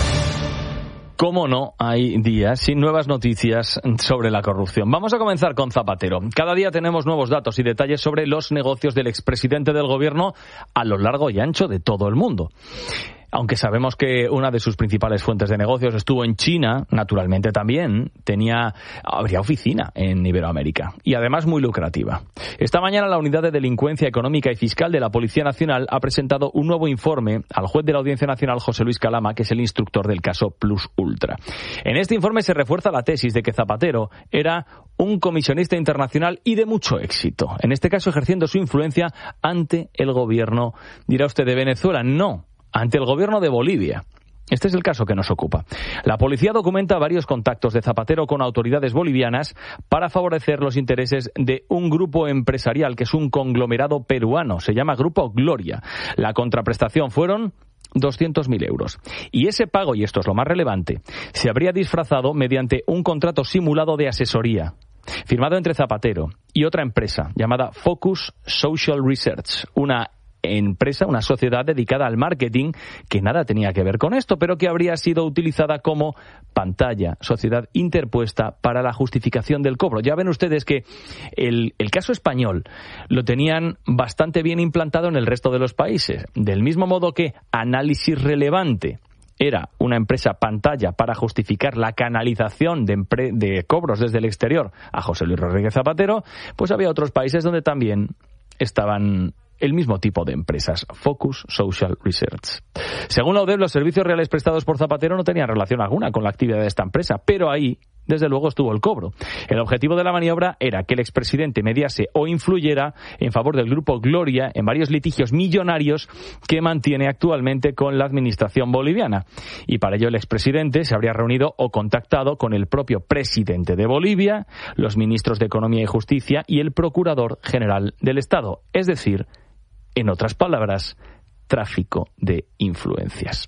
Cómo no, hay días sin nuevas noticias sobre la corrupción. Vamos a comenzar con Zapatero. Cada día tenemos nuevos datos y detalles sobre los negocios del expresidente del gobierno a lo largo y ancho de todo el mundo. Aunque sabemos que una de sus principales fuentes de negocios estuvo en China, naturalmente también tenía, habría oficina en Iberoamérica y además muy lucrativa. Esta mañana la Unidad de Delincuencia Económica y Fiscal de la Policía Nacional ha presentado un nuevo informe al juez de la Audiencia Nacional, José Luis Calama, que es el instructor del caso Plus Ultra. En este informe se refuerza la tesis de que Zapatero era un comisionista internacional y de mucho éxito, en este caso ejerciendo su influencia ante el gobierno, dirá usted, de Venezuela. No, ante el gobierno de Bolivia. Este es el caso que nos ocupa. La policía documenta varios contactos de Zapatero con autoridades bolivianas para favorecer los intereses de un grupo empresarial que es un conglomerado peruano. Se llama Grupo Gloria. La contraprestación fueron doscientos mil euros. Y ese pago, y esto es lo más relevante, se habría disfrazado mediante un contrato simulado de asesoría firmado entre Zapatero y otra empresa llamada Focus Social Research, una empresa, una sociedad dedicada al marketing que nada tenía que ver con esto, pero que habría sido utilizada como pantalla, sociedad interpuesta para la justificación del cobro. Ya ven ustedes que el, el caso español lo tenían bastante bien implantado en el resto de los países. Del mismo modo que Análisis Relevante era una empresa pantalla para justificar la canalización de, empre- de cobros desde el exterior a José Luis Rodríguez Zapatero, pues había otros países donde también estaban el mismo tipo de empresas, Focus Social Research. Según la U D E P, los servicios reales prestados por Zapatero no tenían relación alguna con la actividad de esta empresa, pero ahí, desde luego, estuvo el cobro. El objetivo de la maniobra era que el expresidente mediase o influyera en favor del Grupo Gloria en varios litigios millonarios que mantiene actualmente con la administración boliviana. Y para ello el expresidente se habría reunido o contactado con el propio presidente de Bolivia, los ministros de Economía y Justicia y el Procurador General del Estado. Es decir, en otras palabras, tráfico de influencias.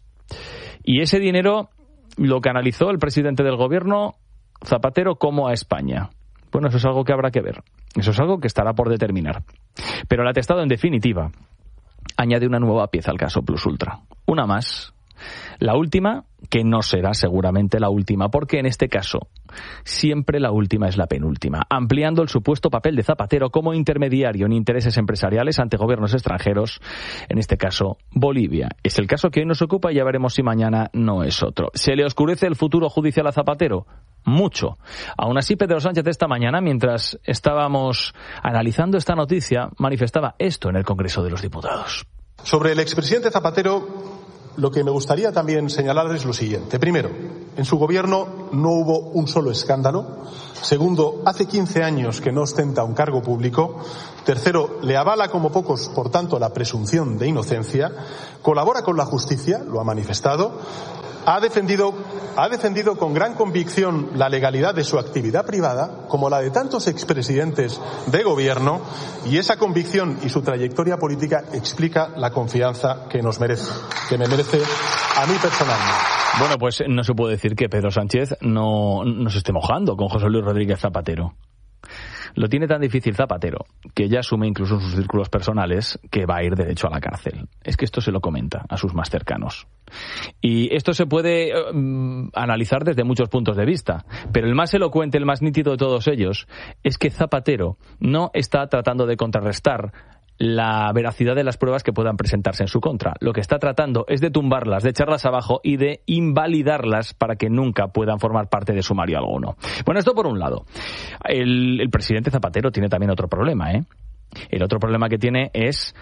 Y ese dinero lo canalizó el presidente del gobierno, Zapatero, como a España. Bueno, eso es algo que habrá que ver. Eso es algo que estará por determinar. Pero el atestado, en definitiva, añade una nueva pieza al caso Plus Ultra. Una más. La última, que no será seguramente la última, porque en este caso siempre la última es la penúltima, ampliando el supuesto papel de Zapatero como intermediario en intereses empresariales ante gobiernos extranjeros, en este caso Bolivia. Es el caso que hoy nos ocupa y ya veremos si mañana no es otro. ¿Se le oscurece el futuro judicial a Zapatero? Mucho. Aún así, Pedro Sánchez esta mañana, mientras estábamos analizando esta noticia, manifestaba esto en el Congreso de los Diputados. Sobre el expresidente Zapatero, lo que me gustaría también señalar es lo siguiente. Primero, en su gobierno no hubo un solo escándalo. Segundo, hace quince años que no ostenta un cargo público. Tercero, le avala como pocos, por tanto, la presunción de inocencia. Colabora con la justicia, lo ha manifestado. Ha defendido, ha defendido con gran convicción la legalidad de su actividad privada, como la de tantos expresidentes de gobierno, y esa convicción y su trayectoria política explica la confianza que nos merece, que me merece a mí personalmente. Bueno, pues no se puede decir que Pedro Sánchez no, no se esté mojando con José Luis Rodríguez Zapatero. Lo tiene tan difícil Zapatero que ya asume incluso en sus círculos personales que va a ir derecho a la cárcel. Es que esto se lo comenta a sus más cercanos. Y esto se puede um, analizar desde muchos puntos de vista, pero el más elocuente, el más nítido de todos ellos, es que Zapatero no está tratando de contrarrestar la veracidad de las pruebas que puedan presentarse en su contra. Lo que está tratando es de tumbarlas, de echarlas abajo y de invalidarlas para que nunca puedan formar parte de sumario alguno. Bueno, esto por un lado. El, el presidente Zapatero tiene también otro problema, ¿eh? El otro problema que tiene es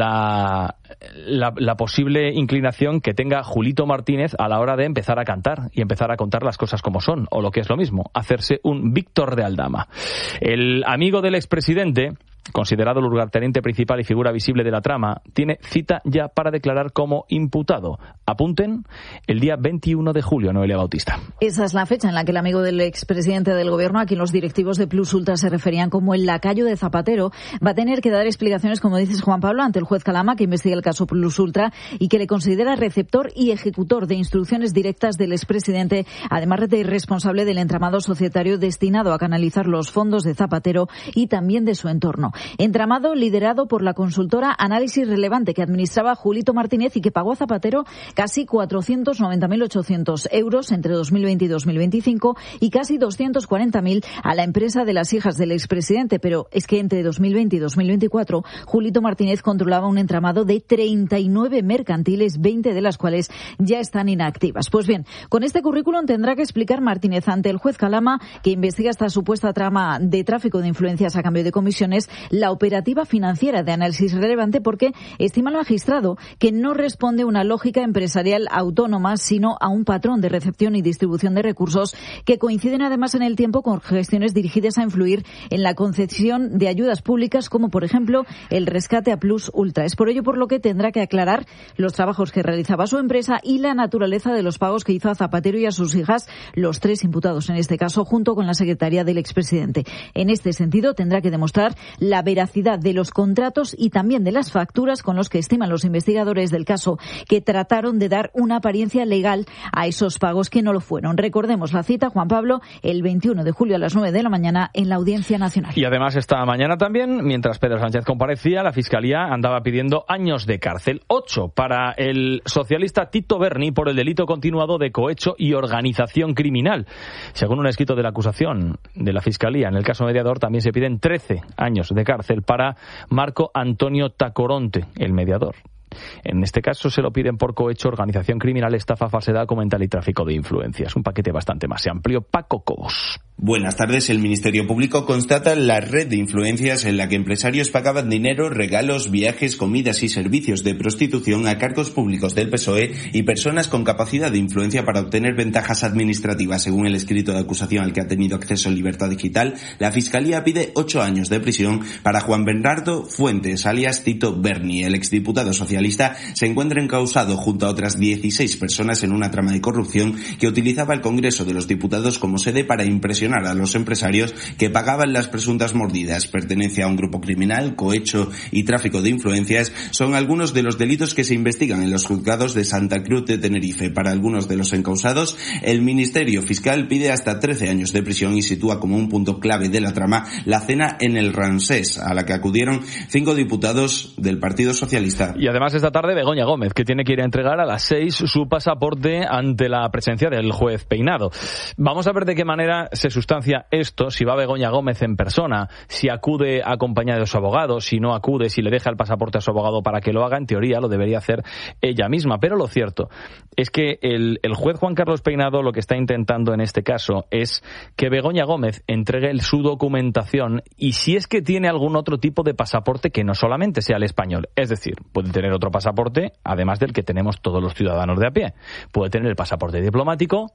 la, la, la posible inclinación que tenga Julito Martínez a la hora de empezar a cantar y empezar a contar las cosas como son, o lo que es lo mismo, hacerse un Víctor de Aldama. El amigo del expresidente, considerado el lugarteniente principal y figura visible de la trama, tiene cita ya para declarar como imputado. Apunten, el día veintiuno de julio, Noelia Bautista. Esa es la fecha en la que el amigo del expresidente del gobierno, a quien los directivos de Plus Ultra se referían como el lacayo de Zapatero, va a tener que dar explicaciones, como dices, Juan Pablo, ante el juez Calama, que investiga el caso Plus Ultra y que le considera receptor y ejecutor de instrucciones directas del expresidente, además de responsable del entramado societario destinado a canalizar los fondos de Zapatero y también de su entorno. Entramado liderado por la consultora Análisis Relevante, que administraba Julito Martínez y que pagó a Zapatero casi cuatrocientos noventa mil ochocientos euros entre dos mil veinte y dos mil veinticinco y casi doscientos cuarenta mil a la empresa de las hijas del expresidente. Pero es que entre dos mil veinte y dos mil veinticuatro Julito Martínez controlaba un entramado de treinta y nueve mercantiles, veinte de las cuales ya están inactivas. Pues bien, con este currículum tendrá que explicar Martínez ante el juez Calama, que investiga esta supuesta trama de tráfico de influencias a cambio de comisiones, la operativa financiera de Análisis Relevante, porque estima el magistrado que no responde a una lógica empresarial autónoma, sino a un patrón de recepción y distribución de recursos que coinciden además en el tiempo con gestiones dirigidas a influir en la concesión de ayudas públicas, como por ejemplo el rescate a Plus Ultra. Es por ello por lo que tendrá que aclarar los trabajos que realizaba su empresa y la naturaleza de los pagos que hizo a Zapatero y a sus hijas, los tres imputados en este caso, junto con la secretaria del expresidente. En este sentido tendrá que demostrar la veracidad de los contratos y también de las facturas con los que estiman los investigadores del caso, que trataron de dar una apariencia legal a esos pagos que no lo fueron. Recordemos la cita, Juan Pablo, el veintiuno de julio a las nueve de la mañana en la Audiencia Nacional. Y además esta mañana también, mientras Pedro Sánchez comparecía, la Fiscalía andaba pidiendo años de cárcel, ocho para el socialista Tito Berni por el delito continuado de cohecho y organización criminal. Según un escrito de la acusación de la Fiscalía, en el caso mediador también se piden trece años de cárcel para Marco Antonio Tacoronte, el mediador. En este caso se lo piden por cohecho, organización criminal, estafa, falsedad documental y tráfico de influencias. Un paquete bastante más amplio. Paco Cobos. Buenas tardes. El Ministerio Público constata la red de influencias en la que empresarios pagaban dinero, regalos, viajes, comidas y servicios de prostitución a cargos públicos del P S O E y personas con capacidad de influencia para obtener ventajas administrativas. Según el escrito de acusación al que ha tenido acceso en Libertad Digital, la Fiscalía pide ocho años de prisión para Juan Bernardo Fuentes, alias Tito Berni. El exdiputado socialista se encuentra encausado junto a otras dieciséis personas en una trama de corrupción que utilizaba el Congreso de los Diputados como sede para impresionar a los empresarios que pagaban las presuntas mordidas. Pertenencia a un grupo criminal, cohecho y tráfico de influencias son algunos de los delitos que se investigan en los juzgados de Santa Cruz de Tenerife. Para algunos de los encausados, el Ministerio Fiscal pide hasta trece años de prisión y sitúa como un punto clave de la trama la cena en el Ramsés, a la que acudieron cinco diputados del Partido Socialista. Y además más esta tarde Begoña Gómez, que tiene que ir a entregar a las seis su pasaporte ante la presencia del juez Peinado. Vamos a ver de qué manera se sustancia esto, si va Begoña Gómez en persona, si acude acompañada de su abogado, si no acude, si le deja el pasaporte a su abogado para que lo haga. En teoría lo debería hacer ella misma, pero lo cierto es que el, el juez Juan Carlos Peinado lo que está intentando en este caso es que Begoña Gómez entregue su documentación, y si es que tiene algún otro tipo de pasaporte que no solamente sea el español, es decir, puede tener otro pasaporte además del que tenemos todos los ciudadanos de a pie, puede tener el pasaporte diplomático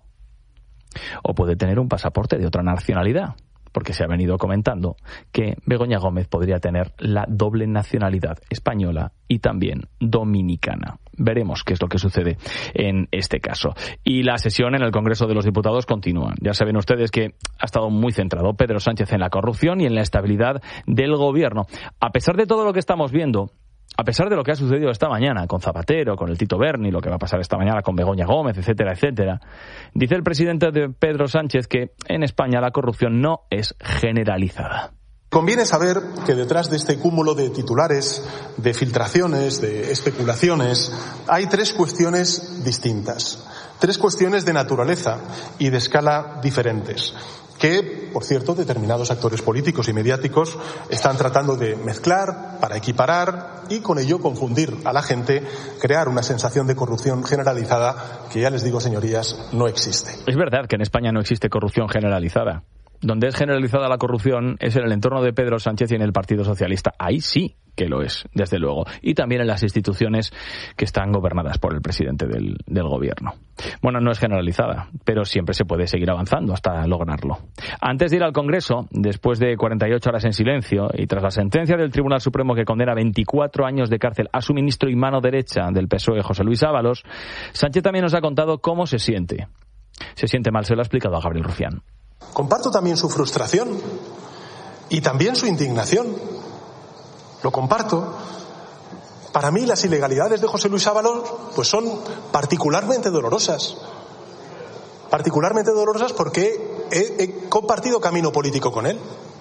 o puede tener un pasaporte de otra nacionalidad, porque se ha venido comentando que Begoña Gómez podría tener la doble nacionalidad española y también dominicana. Veremos qué es lo que sucede en este caso. Y la sesión en el Congreso de los Diputados continúa. Ya saben ustedes que ha estado muy centrado Pedro Sánchez en la corrupción y en la estabilidad del gobierno. A pesar de todo lo que estamos viendo, a pesar de lo que ha sucedido esta mañana con Zapatero, con el Tito Berni, lo que va a pasar esta mañana con Begoña Gómez, etcétera, etcétera, dice el presidente de Pedro Sánchez que en España la corrupción no es generalizada. Conviene saber que detrás de este cúmulo de titulares, de filtraciones, de especulaciones, hay tres cuestiones distintas, tres cuestiones de naturaleza y de escala diferentes, que, por cierto, determinados actores políticos y mediáticos están tratando de mezclar para equiparar y con ello confundir a la gente, crear una sensación de corrupción generalizada que, ya les digo, señorías, no existe. Es verdad que en España no existe corrupción generalizada. Donde es generalizada la corrupción es en el entorno de Pedro Sánchez y en el Partido Socialista. Ahí sí que lo es, desde luego. Y también en las instituciones que están gobernadas por el presidente del, del gobierno. Bueno, no es generalizada, pero siempre se puede seguir avanzando hasta lograrlo. Antes de ir al Congreso, después de cuarenta y ocho horas en silencio y tras la sentencia del Tribunal Supremo que condena veinticuatro años de cárcel a su ministro y mano derecha del P S O E, José Luis Ábalos, Sánchez también nos ha contado cómo se siente. Se siente mal, se lo ha explicado a Gabriel Rufián. Comparto también su frustración y también su indignación. Lo comparto. Para mí las ilegalidades de José Luis Ábalos pues son particularmente dolorosas. Particularmente dolorosas porque he, he compartido camino político con él.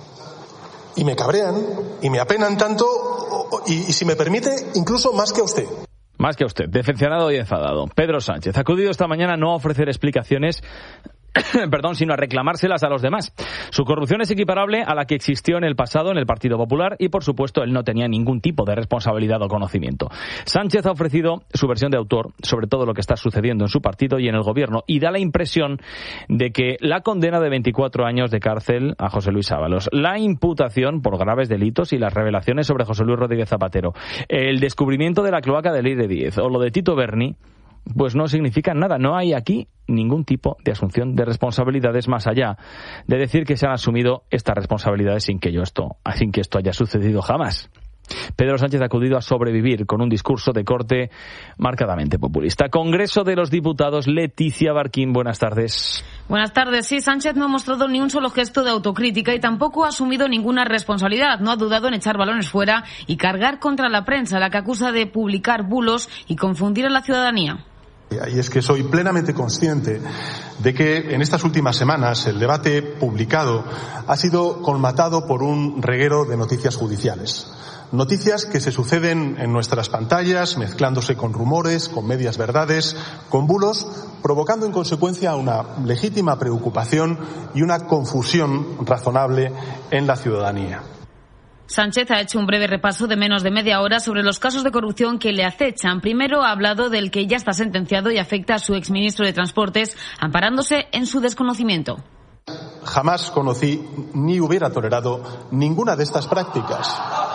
Y me cabrean y me apenan tanto y, y si me permite, incluso más que a usted. Más que a usted, decepcionado y enfadado. Pedro Sánchez ha acudido esta mañana no a ofrecer explicaciones perdón, sino a reclamárselas a los demás. Su corrupción es equiparable a la que existió en el pasado en el Partido Popular y, por supuesto, él no tenía ningún tipo de responsabilidad o conocimiento. Sánchez ha ofrecido su versión de autor sobre todo lo que está sucediendo en su partido y en el gobierno y da la impresión de que la condena de veinticuatro años de cárcel a José Luis Ábalos, la imputación por graves delitos y las revelaciones sobre José Luis Rodríguez Zapatero, el descubrimiento de la cloaca de Leire Díez o lo de Tito Berni, pues no significan nada. No hay aquí ningún tipo de asunción de responsabilidades más allá de decir que se han asumido estas responsabilidades sin que yo esto, sin que esto haya sucedido jamás. Pedro Sánchez ha acudido a sobrevivir con un discurso de corte marcadamente populista. Congreso de los Diputados, Leticia Barquín, buenas tardes. Buenas tardes. Sí, Sánchez no ha mostrado ni un solo gesto de autocrítica y tampoco ha asumido ninguna responsabilidad. No ha dudado en echar balones fuera y cargar contra la prensa, la que acusa de publicar bulos y confundir a la ciudadanía. Y es que soy plenamente consciente de que en estas últimas semanas el debate publicado ha sido colmatado por un reguero de noticias judiciales. Noticias que se suceden en nuestras pantallas, mezclándose con rumores, con medias verdades, con bulos, provocando en consecuencia una legítima preocupación y una confusión razonable en la ciudadanía. Sánchez ha hecho un breve repaso de menos de media hora sobre los casos de corrupción que le acechan. Primero ha hablado del que ya está sentenciado y afecta a su exministro de Transportes, amparándose en su desconocimiento. Jamás conocí ni hubiera tolerado ninguna de estas prácticas.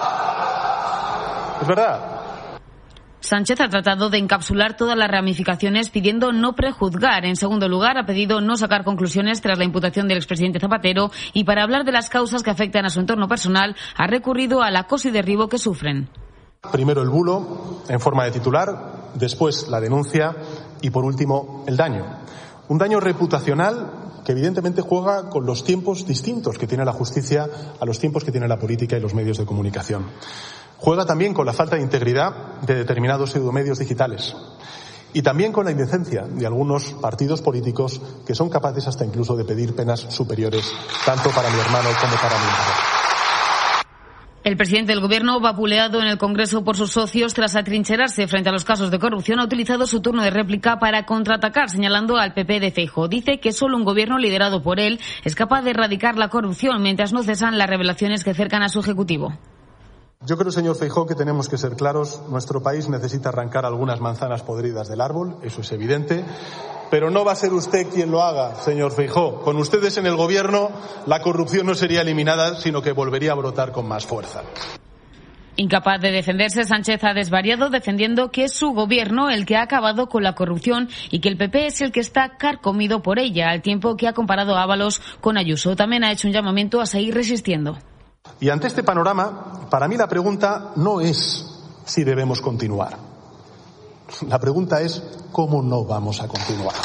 Es verdad. Sánchez ha tratado de encapsular todas las ramificaciones pidiendo no prejuzgar. En segundo lugar, ha pedido no sacar conclusiones tras la imputación del expresidente Zapatero y para hablar de las causas que afectan a su entorno personal ha recurrido al acoso y derribo que sufren. Primero el bulo en forma de titular, después la denuncia y por último el daño. Un daño reputacional que evidentemente juega con los tiempos distintos que tiene la justicia a los tiempos que tiene la política y los medios de comunicación. Juega también con la falta de integridad de determinados pseudomedios digitales y también con la indecencia de algunos partidos políticos que son capaces hasta incluso de pedir penas superiores tanto para mi hermano como para mi hermano. El presidente del Gobierno, vapuleado en el Congreso por sus socios tras atrincherarse frente a los casos de corrupción, ha utilizado su turno de réplica para contraatacar, señalando al P P de Feijóo. Dice que solo un gobierno liderado por él es capaz de erradicar la corrupción, mientras no cesan las revelaciones que cercan a su Ejecutivo. Yo creo, señor Feijóo, que tenemos que ser claros. Nuestro país necesita arrancar algunas manzanas podridas del árbol, eso es evidente. Pero no va a ser usted quien lo haga, señor Feijóo. Con ustedes en el Gobierno, la corrupción no sería eliminada, sino que volvería a brotar con más fuerza. Incapaz de defenderse, Sánchez ha desvariado defendiendo que es su gobierno el que ha acabado con la corrupción y que el P P es el que está carcomido por ella, al tiempo que ha comparado a Ábalos con Ayuso. También ha hecho un llamamiento a seguir resistiendo. Y ante este panorama, para mí la pregunta no es si debemos continuar. La pregunta es cómo no vamos a continuar.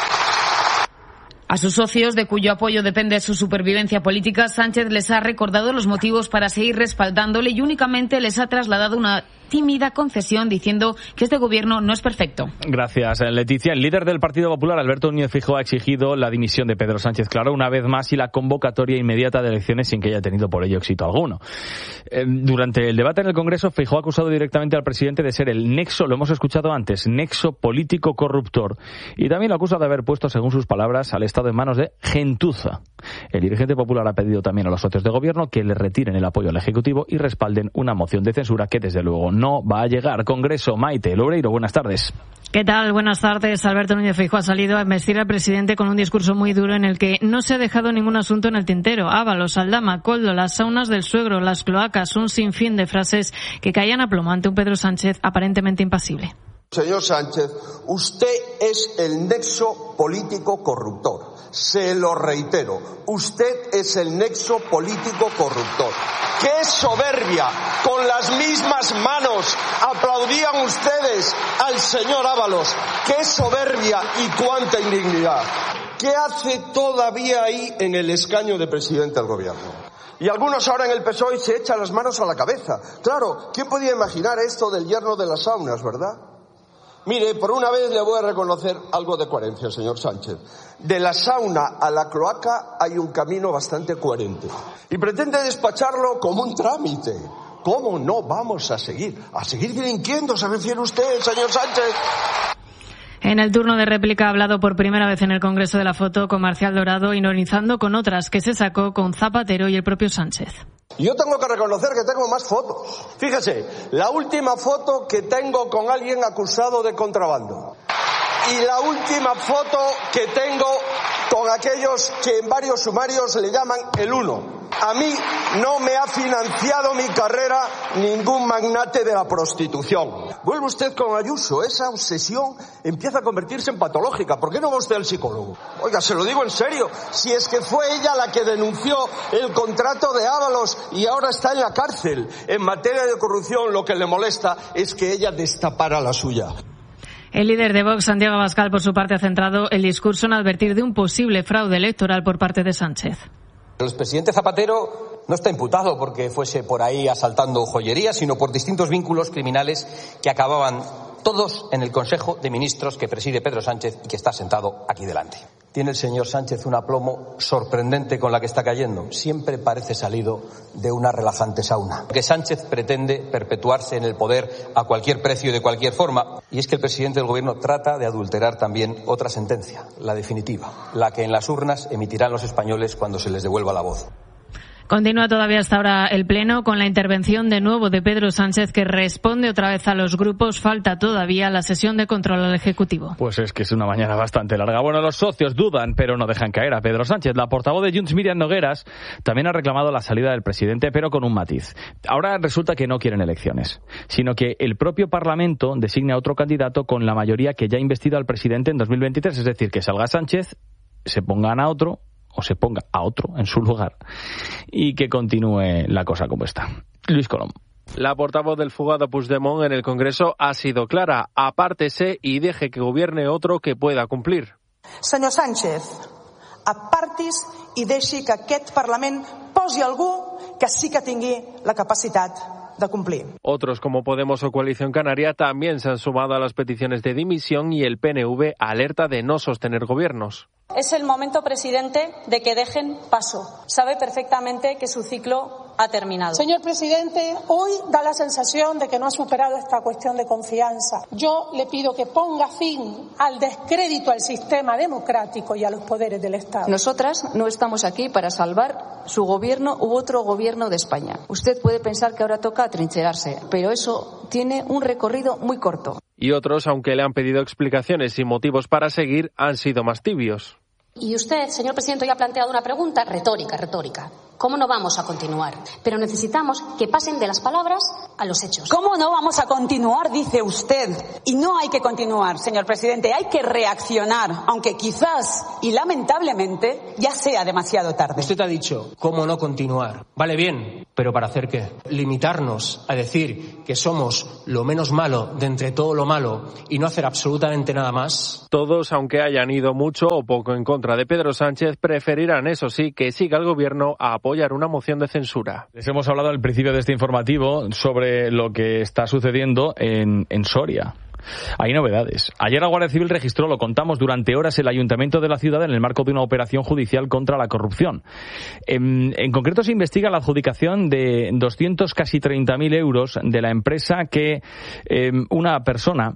A sus socios, de cuyo apoyo depende su supervivencia política, Sánchez les ha recordado los motivos para seguir respaldándole y únicamente les ha trasladado una tímida concesión diciendo que este gobierno no es perfecto. Gracias, Leticia. El líder del Partido Popular, Alberto Núñez Feijóo, ha exigido la dimisión de Pedro Sánchez Claro una vez más y la convocatoria inmediata de elecciones sin que haya tenido por ello éxito alguno. Eh, durante el debate en el Congreso, Feijóo ha acusado directamente al presidente de ser el nexo, lo hemos escuchado antes, nexo político corruptor. Y también lo acusa de haber puesto, según sus palabras, al Estado en manos de gentuza. El dirigente popular ha pedido también a los socios de gobierno que le retiren el apoyo al Ejecutivo y respalden una moción de censura que, desde luego, no va a llegar. Congreso, Maite Loureiro, buenas tardes. ¿Qué tal? Buenas tardes. Alberto Núñez Feijóo ha salido a embestir al presidente con un discurso muy duro en el que no se ha dejado ningún asunto en el tintero. Ábalos, Aldama, Koldo, las saunas del suegro, las cloacas, un sinfín de frases que caían a plomo ante un Pedro Sánchez aparentemente impasible. Señor Sánchez, usted es el nexo político corruptor. Se lo reitero, usted es el nexo político corruptor. ¡Qué soberbia! Con las mismas manos aplaudían ustedes al señor Ábalos. ¡Qué soberbia y cuánta indignidad! ¿Qué hace todavía ahí en el escaño de presidente del gobierno? Y algunos ahora en el P S O E se echan las manos a la cabeza. Claro, ¿quién podía imaginar esto del yerno de las saunas, verdad? Mire, por una vez le voy a reconocer algo de coherencia, señor Sánchez. De la sauna a la cloaca hay un camino bastante coherente. Y pretende despacharlo como un trámite. ¿Cómo no vamos a seguir? ¿A seguir delinquiendo, se refiere usted, señor Sánchez? En el turno de réplica ha hablado por primera vez en el Congreso de la Foto con Marcial Dorado, ironizando con otras que se sacó con Zapatero y el propio Sánchez. Yo tengo que reconocer que tengo más fotos. Fíjese, la última foto que tengo con alguien acusado de contrabando. Y la última foto que tengo con aquellos que en varios sumarios le llaman el uno. A mí no me ha financiado mi carrera ningún magnate de la prostitución. Vuelve usted con Ayuso, esa obsesión empieza a convertirse en patológica. ¿Por qué no va usted al psicólogo? Oiga, se lo digo en serio, si es que fue ella la que denunció el contrato de Ábalos y ahora está en la cárcel. En materia de corrupción lo que le molesta es que ella destapara la suya. El líder de Vox, Santiago Abascal, por su parte, ha centrado el discurso en advertir de un posible fraude electoral por parte de Sánchez. El presidente Zapatero no está imputado porque fuese por ahí asaltando joyerías, sino por distintos vínculos criminales que acababan todos en el Consejo de Ministros que preside Pedro Sánchez y que está sentado aquí delante. Tiene el señor Sánchez un aplomo sorprendente con la que está cayendo. Siempre parece salido de una relajante sauna. Que Sánchez pretende perpetuarse en el poder a cualquier precio y de cualquier forma. Y es que el presidente del Gobierno trata de adulterar también otra sentencia, la definitiva, la que en las urnas emitirán los españoles cuando se les devuelva la voz. Continúa todavía hasta ahora el Pleno con la intervención de nuevo de Pedro Sánchez, que responde otra vez a los grupos. Falta todavía la sesión de control al Ejecutivo. Pues es que es una mañana bastante larga. Bueno, los socios dudan, pero no dejan caer a Pedro Sánchez. La portavoz de Junts, Míriam Nogueras, también ha reclamado la salida del presidente, pero con un matiz. Ahora resulta que no quieren elecciones, sino que el propio Parlamento designe a otro candidato con la mayoría que ya ha investido al presidente en dos mil veintitrés. Es decir, que salga Sánchez, se pongan a otro, o se ponga a otro en su lugar y que continúe la cosa como está. Luis Colom. La portavoz del fugado Puigdemont en el Congreso ha sido clara: apártese y deje que gobierne otro que pueda cumplir. Senyor Sánchez, apartis i deixi que aquest Parlament posi algú que sí que tingui la capacitat de cumplir. Otros, como Podemos o Coalición Canaria, también se han sumado a las peticiones de dimisión y el P N V alerta de no sostener gobiernos. Es el momento, presidente, de que dejen paso. Sabe perfectamente que su ciclo ha terminado. Señor presidente, hoy da la sensación de que no ha superado esta cuestión de confianza. Yo le pido que ponga fin al descrédito al sistema democrático y a los poderes del Estado. Nosotras no estamos aquí para salvar su gobierno u otro gobierno de España. Usted puede pensar que ahora toca atrincherarse, pero eso tiene un recorrido muy corto. Y otros, aunque le han pedido explicaciones y motivos para seguir, han sido más tibios. Y usted, señor presidente, hoy ha planteado una pregunta retórica, retórica. ¿Cómo no vamos a continuar? Pero necesitamos que pasen de las palabras a los hechos. ¿Cómo no vamos a continuar, dice usted? Y no hay que continuar, señor presidente, hay que reaccionar, aunque quizás y lamentablemente ya sea demasiado tarde. Usted ha dicho, ¿cómo no continuar? Vale bien, pero ¿para hacer qué? Limitarnos a decir que somos lo menos malo de entre todo lo malo y no hacer absolutamente nada más. Todos, aunque hayan ido mucho o poco en contra de Pedro Sánchez, preferirán, eso sí, que siga el gobierno a apoyar una moción de censura. Les hemos hablado al principio de este informativo sobre lo que está sucediendo en, en Soria. Hay novedades. Ayer la Guardia Civil registró, lo contamos, durante horas el ayuntamiento de la ciudad en el marco de una operación judicial contra la corrupción. En, en concreto se investiga la adjudicación de doscientos, casi treinta mil euros de la empresa que eh, una persona...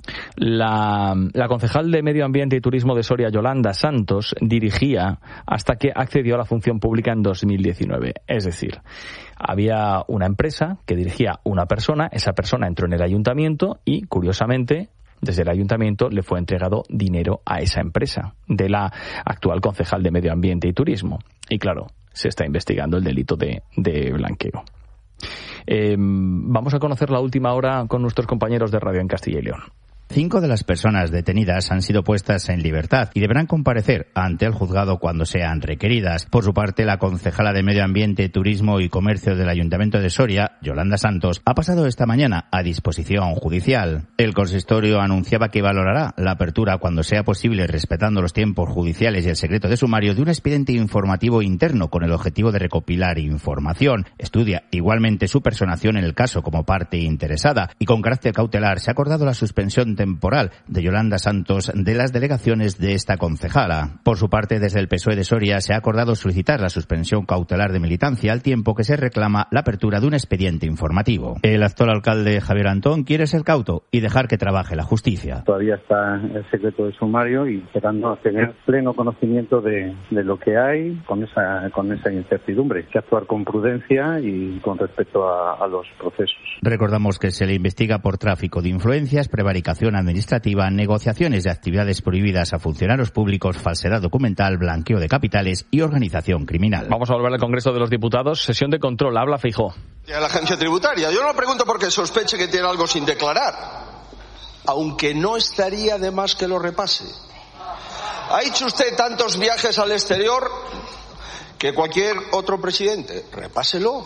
La, la concejal de Medio Ambiente y Turismo de Soria, Yolanda Santos, dirigía hasta que accedió a la función pública en dos mil diecinueve. Es decir, había una empresa que dirigía una persona, esa persona entró en el ayuntamiento y, curiosamente, desde el ayuntamiento le fue entregado dinero a esa empresa de la actual concejal de Medio Ambiente y Turismo. Y claro, se está investigando el delito de, de blanqueo. Eh, vamos a conocer la última hora con nuestros compañeros de Radio en Castilla y León. Cinco de las personas detenidas han sido puestas en libertad y deberán comparecer ante el juzgado cuando sean requeridas. Por su parte, la concejala de Medio Ambiente, Turismo y Comercio del Ayuntamiento de Soria, Yolanda Santos, ha pasado esta mañana a disposición judicial. El consistorio anunciaba que valorará la apertura cuando sea posible, respetando los tiempos judiciales y el secreto de sumario, de un expediente informativo interno con el objetivo de recopilar información. Estudia igualmente su personación en el caso como parte interesada y con carácter cautelar se ha acordado la suspensión temporal de Yolanda Santos de las delegaciones de esta concejala. Por su parte, desde el P S O E de Soria se ha acordado solicitar la suspensión cautelar de militancia al tiempo que se reclama la apertura de un expediente informativo. El actual alcalde Javier Antón quiere ser cauto y dejar que trabaje la justicia. Todavía está el secreto de sumario y esperando a tener pleno conocimiento de, de lo que hay con esa, con esa incertidumbre. Hay que actuar con prudencia y con respecto a, a los procesos. Recordamos que se le investiga por tráfico de influencias, prevaricación administrativa, negociaciones de actividades prohibidas a funcionarios públicos, falsedad documental, blanqueo de capitales y organización criminal. Vamos a volver al Congreso de los Diputados. Sesión de control. Habla Feijóo. A la agencia tributaria. Yo no lo pregunto porque sospeche que tiene algo sin declarar, aunque no estaría de más que lo repase. Ha hecho usted tantos viajes al exterior que cualquier otro presidente. Repáselo.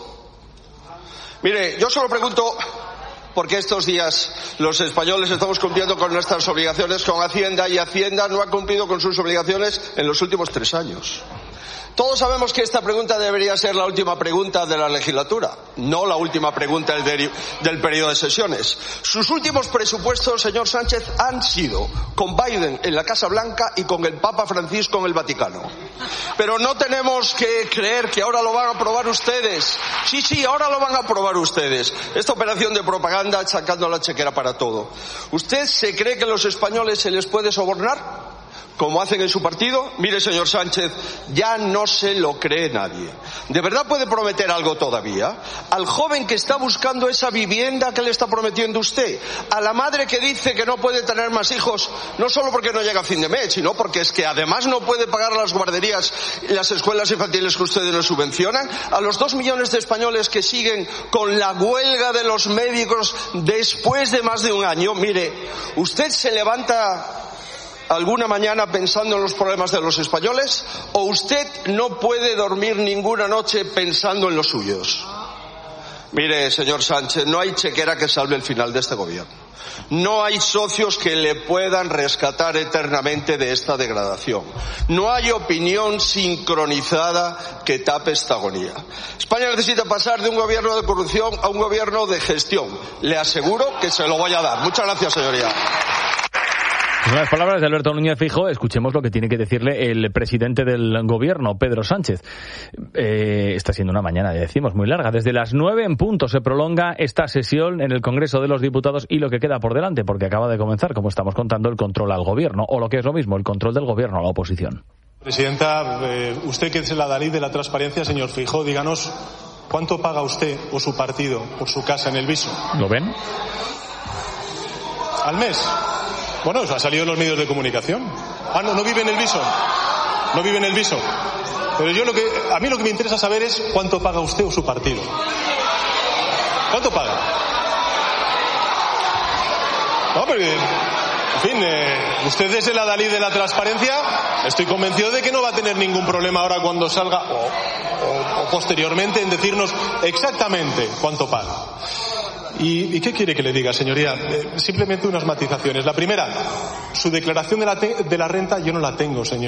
Mire, yo solo pregunto porque estos días los españoles estamos cumpliendo con nuestras obligaciones con Hacienda y Hacienda no ha cumplido con sus obligaciones en los últimos tres años. Todos sabemos que esta pregunta debería ser la última pregunta de la legislatura, no la última pregunta del, de, del periodo de sesiones. Sus últimos presupuestos, señor Sánchez, han sido con Biden en la Casa Blanca y con el Papa Francisco en el Vaticano. Pero no tenemos que creer que ahora lo van a aprobar ustedes. Sí, sí, ahora lo van a aprobar ustedes. Esta operación de propaganda sacando la chequera para todo. ¿Usted se cree que a los españoles se les puede sobornar? Como hacen en su partido. Mire, señor Sánchez, ya no se lo cree nadie. ¿De verdad puede prometer algo todavía? Al joven que está buscando esa vivienda que le está prometiendo usted, a la madre que dice que no puede tener más hijos, no solo porque no llega a fin de mes, sino porque es que además no puede pagar las guarderías y las escuelas infantiles que ustedes nos subvencionan, a los dos millones de españoles que siguen con la huelga de los médicos después de más de un año. Mire, usted se levanta alguna mañana pensando en los problemas de los españoles, o usted no puede dormir ninguna noche pensando en los suyos. Mire, señor Sánchez, no hay chequera que salve el final de este gobierno. No hay socios que le puedan rescatar eternamente de esta degradación. No hay opinión sincronizada que tape esta agonía. España necesita pasar de un gobierno de corrupción a un gobierno de gestión. Le aseguro que se lo voy a dar. Muchas gracias, señoría. Son las palabras de Alberto Núñez Feijóo. Escuchemos lo que tiene que decirle el presidente del gobierno, Pedro Sánchez. Eh, está siendo una mañana, decimos, muy larga. Desde las nueve en punto se prolonga esta sesión en el Congreso de los Diputados y lo que queda por delante, porque acaba de comenzar, como estamos contando, el control al gobierno, o lo que es lo mismo, el control del gobierno a la oposición. Presidenta, eh, usted que es la Dalí de la transparencia, señor Feijóo, díganos cuánto paga usted o su partido por su casa en el Viso. ¿Lo ven? ¿Al mes? Bueno, eso ha salido en los medios de comunicación. Ah, no, no vive en el Viso. No vive en el Viso. Pero yo lo que, a mí lo que me interesa saber es cuánto paga usted o su partido. ¿Cuánto paga? No, porque, en fin, eh, usted es el adalid de la transparencia. Estoy convencido de que no va a tener ningún problema ahora cuando salga o, o, o posteriormente en decirnos exactamente cuánto paga. ¿Y, ¿Y qué quiere que le diga, señoría? Eh, simplemente unas matizaciones. La primera, su declaración de la, te- de la renta yo no la tengo, señor.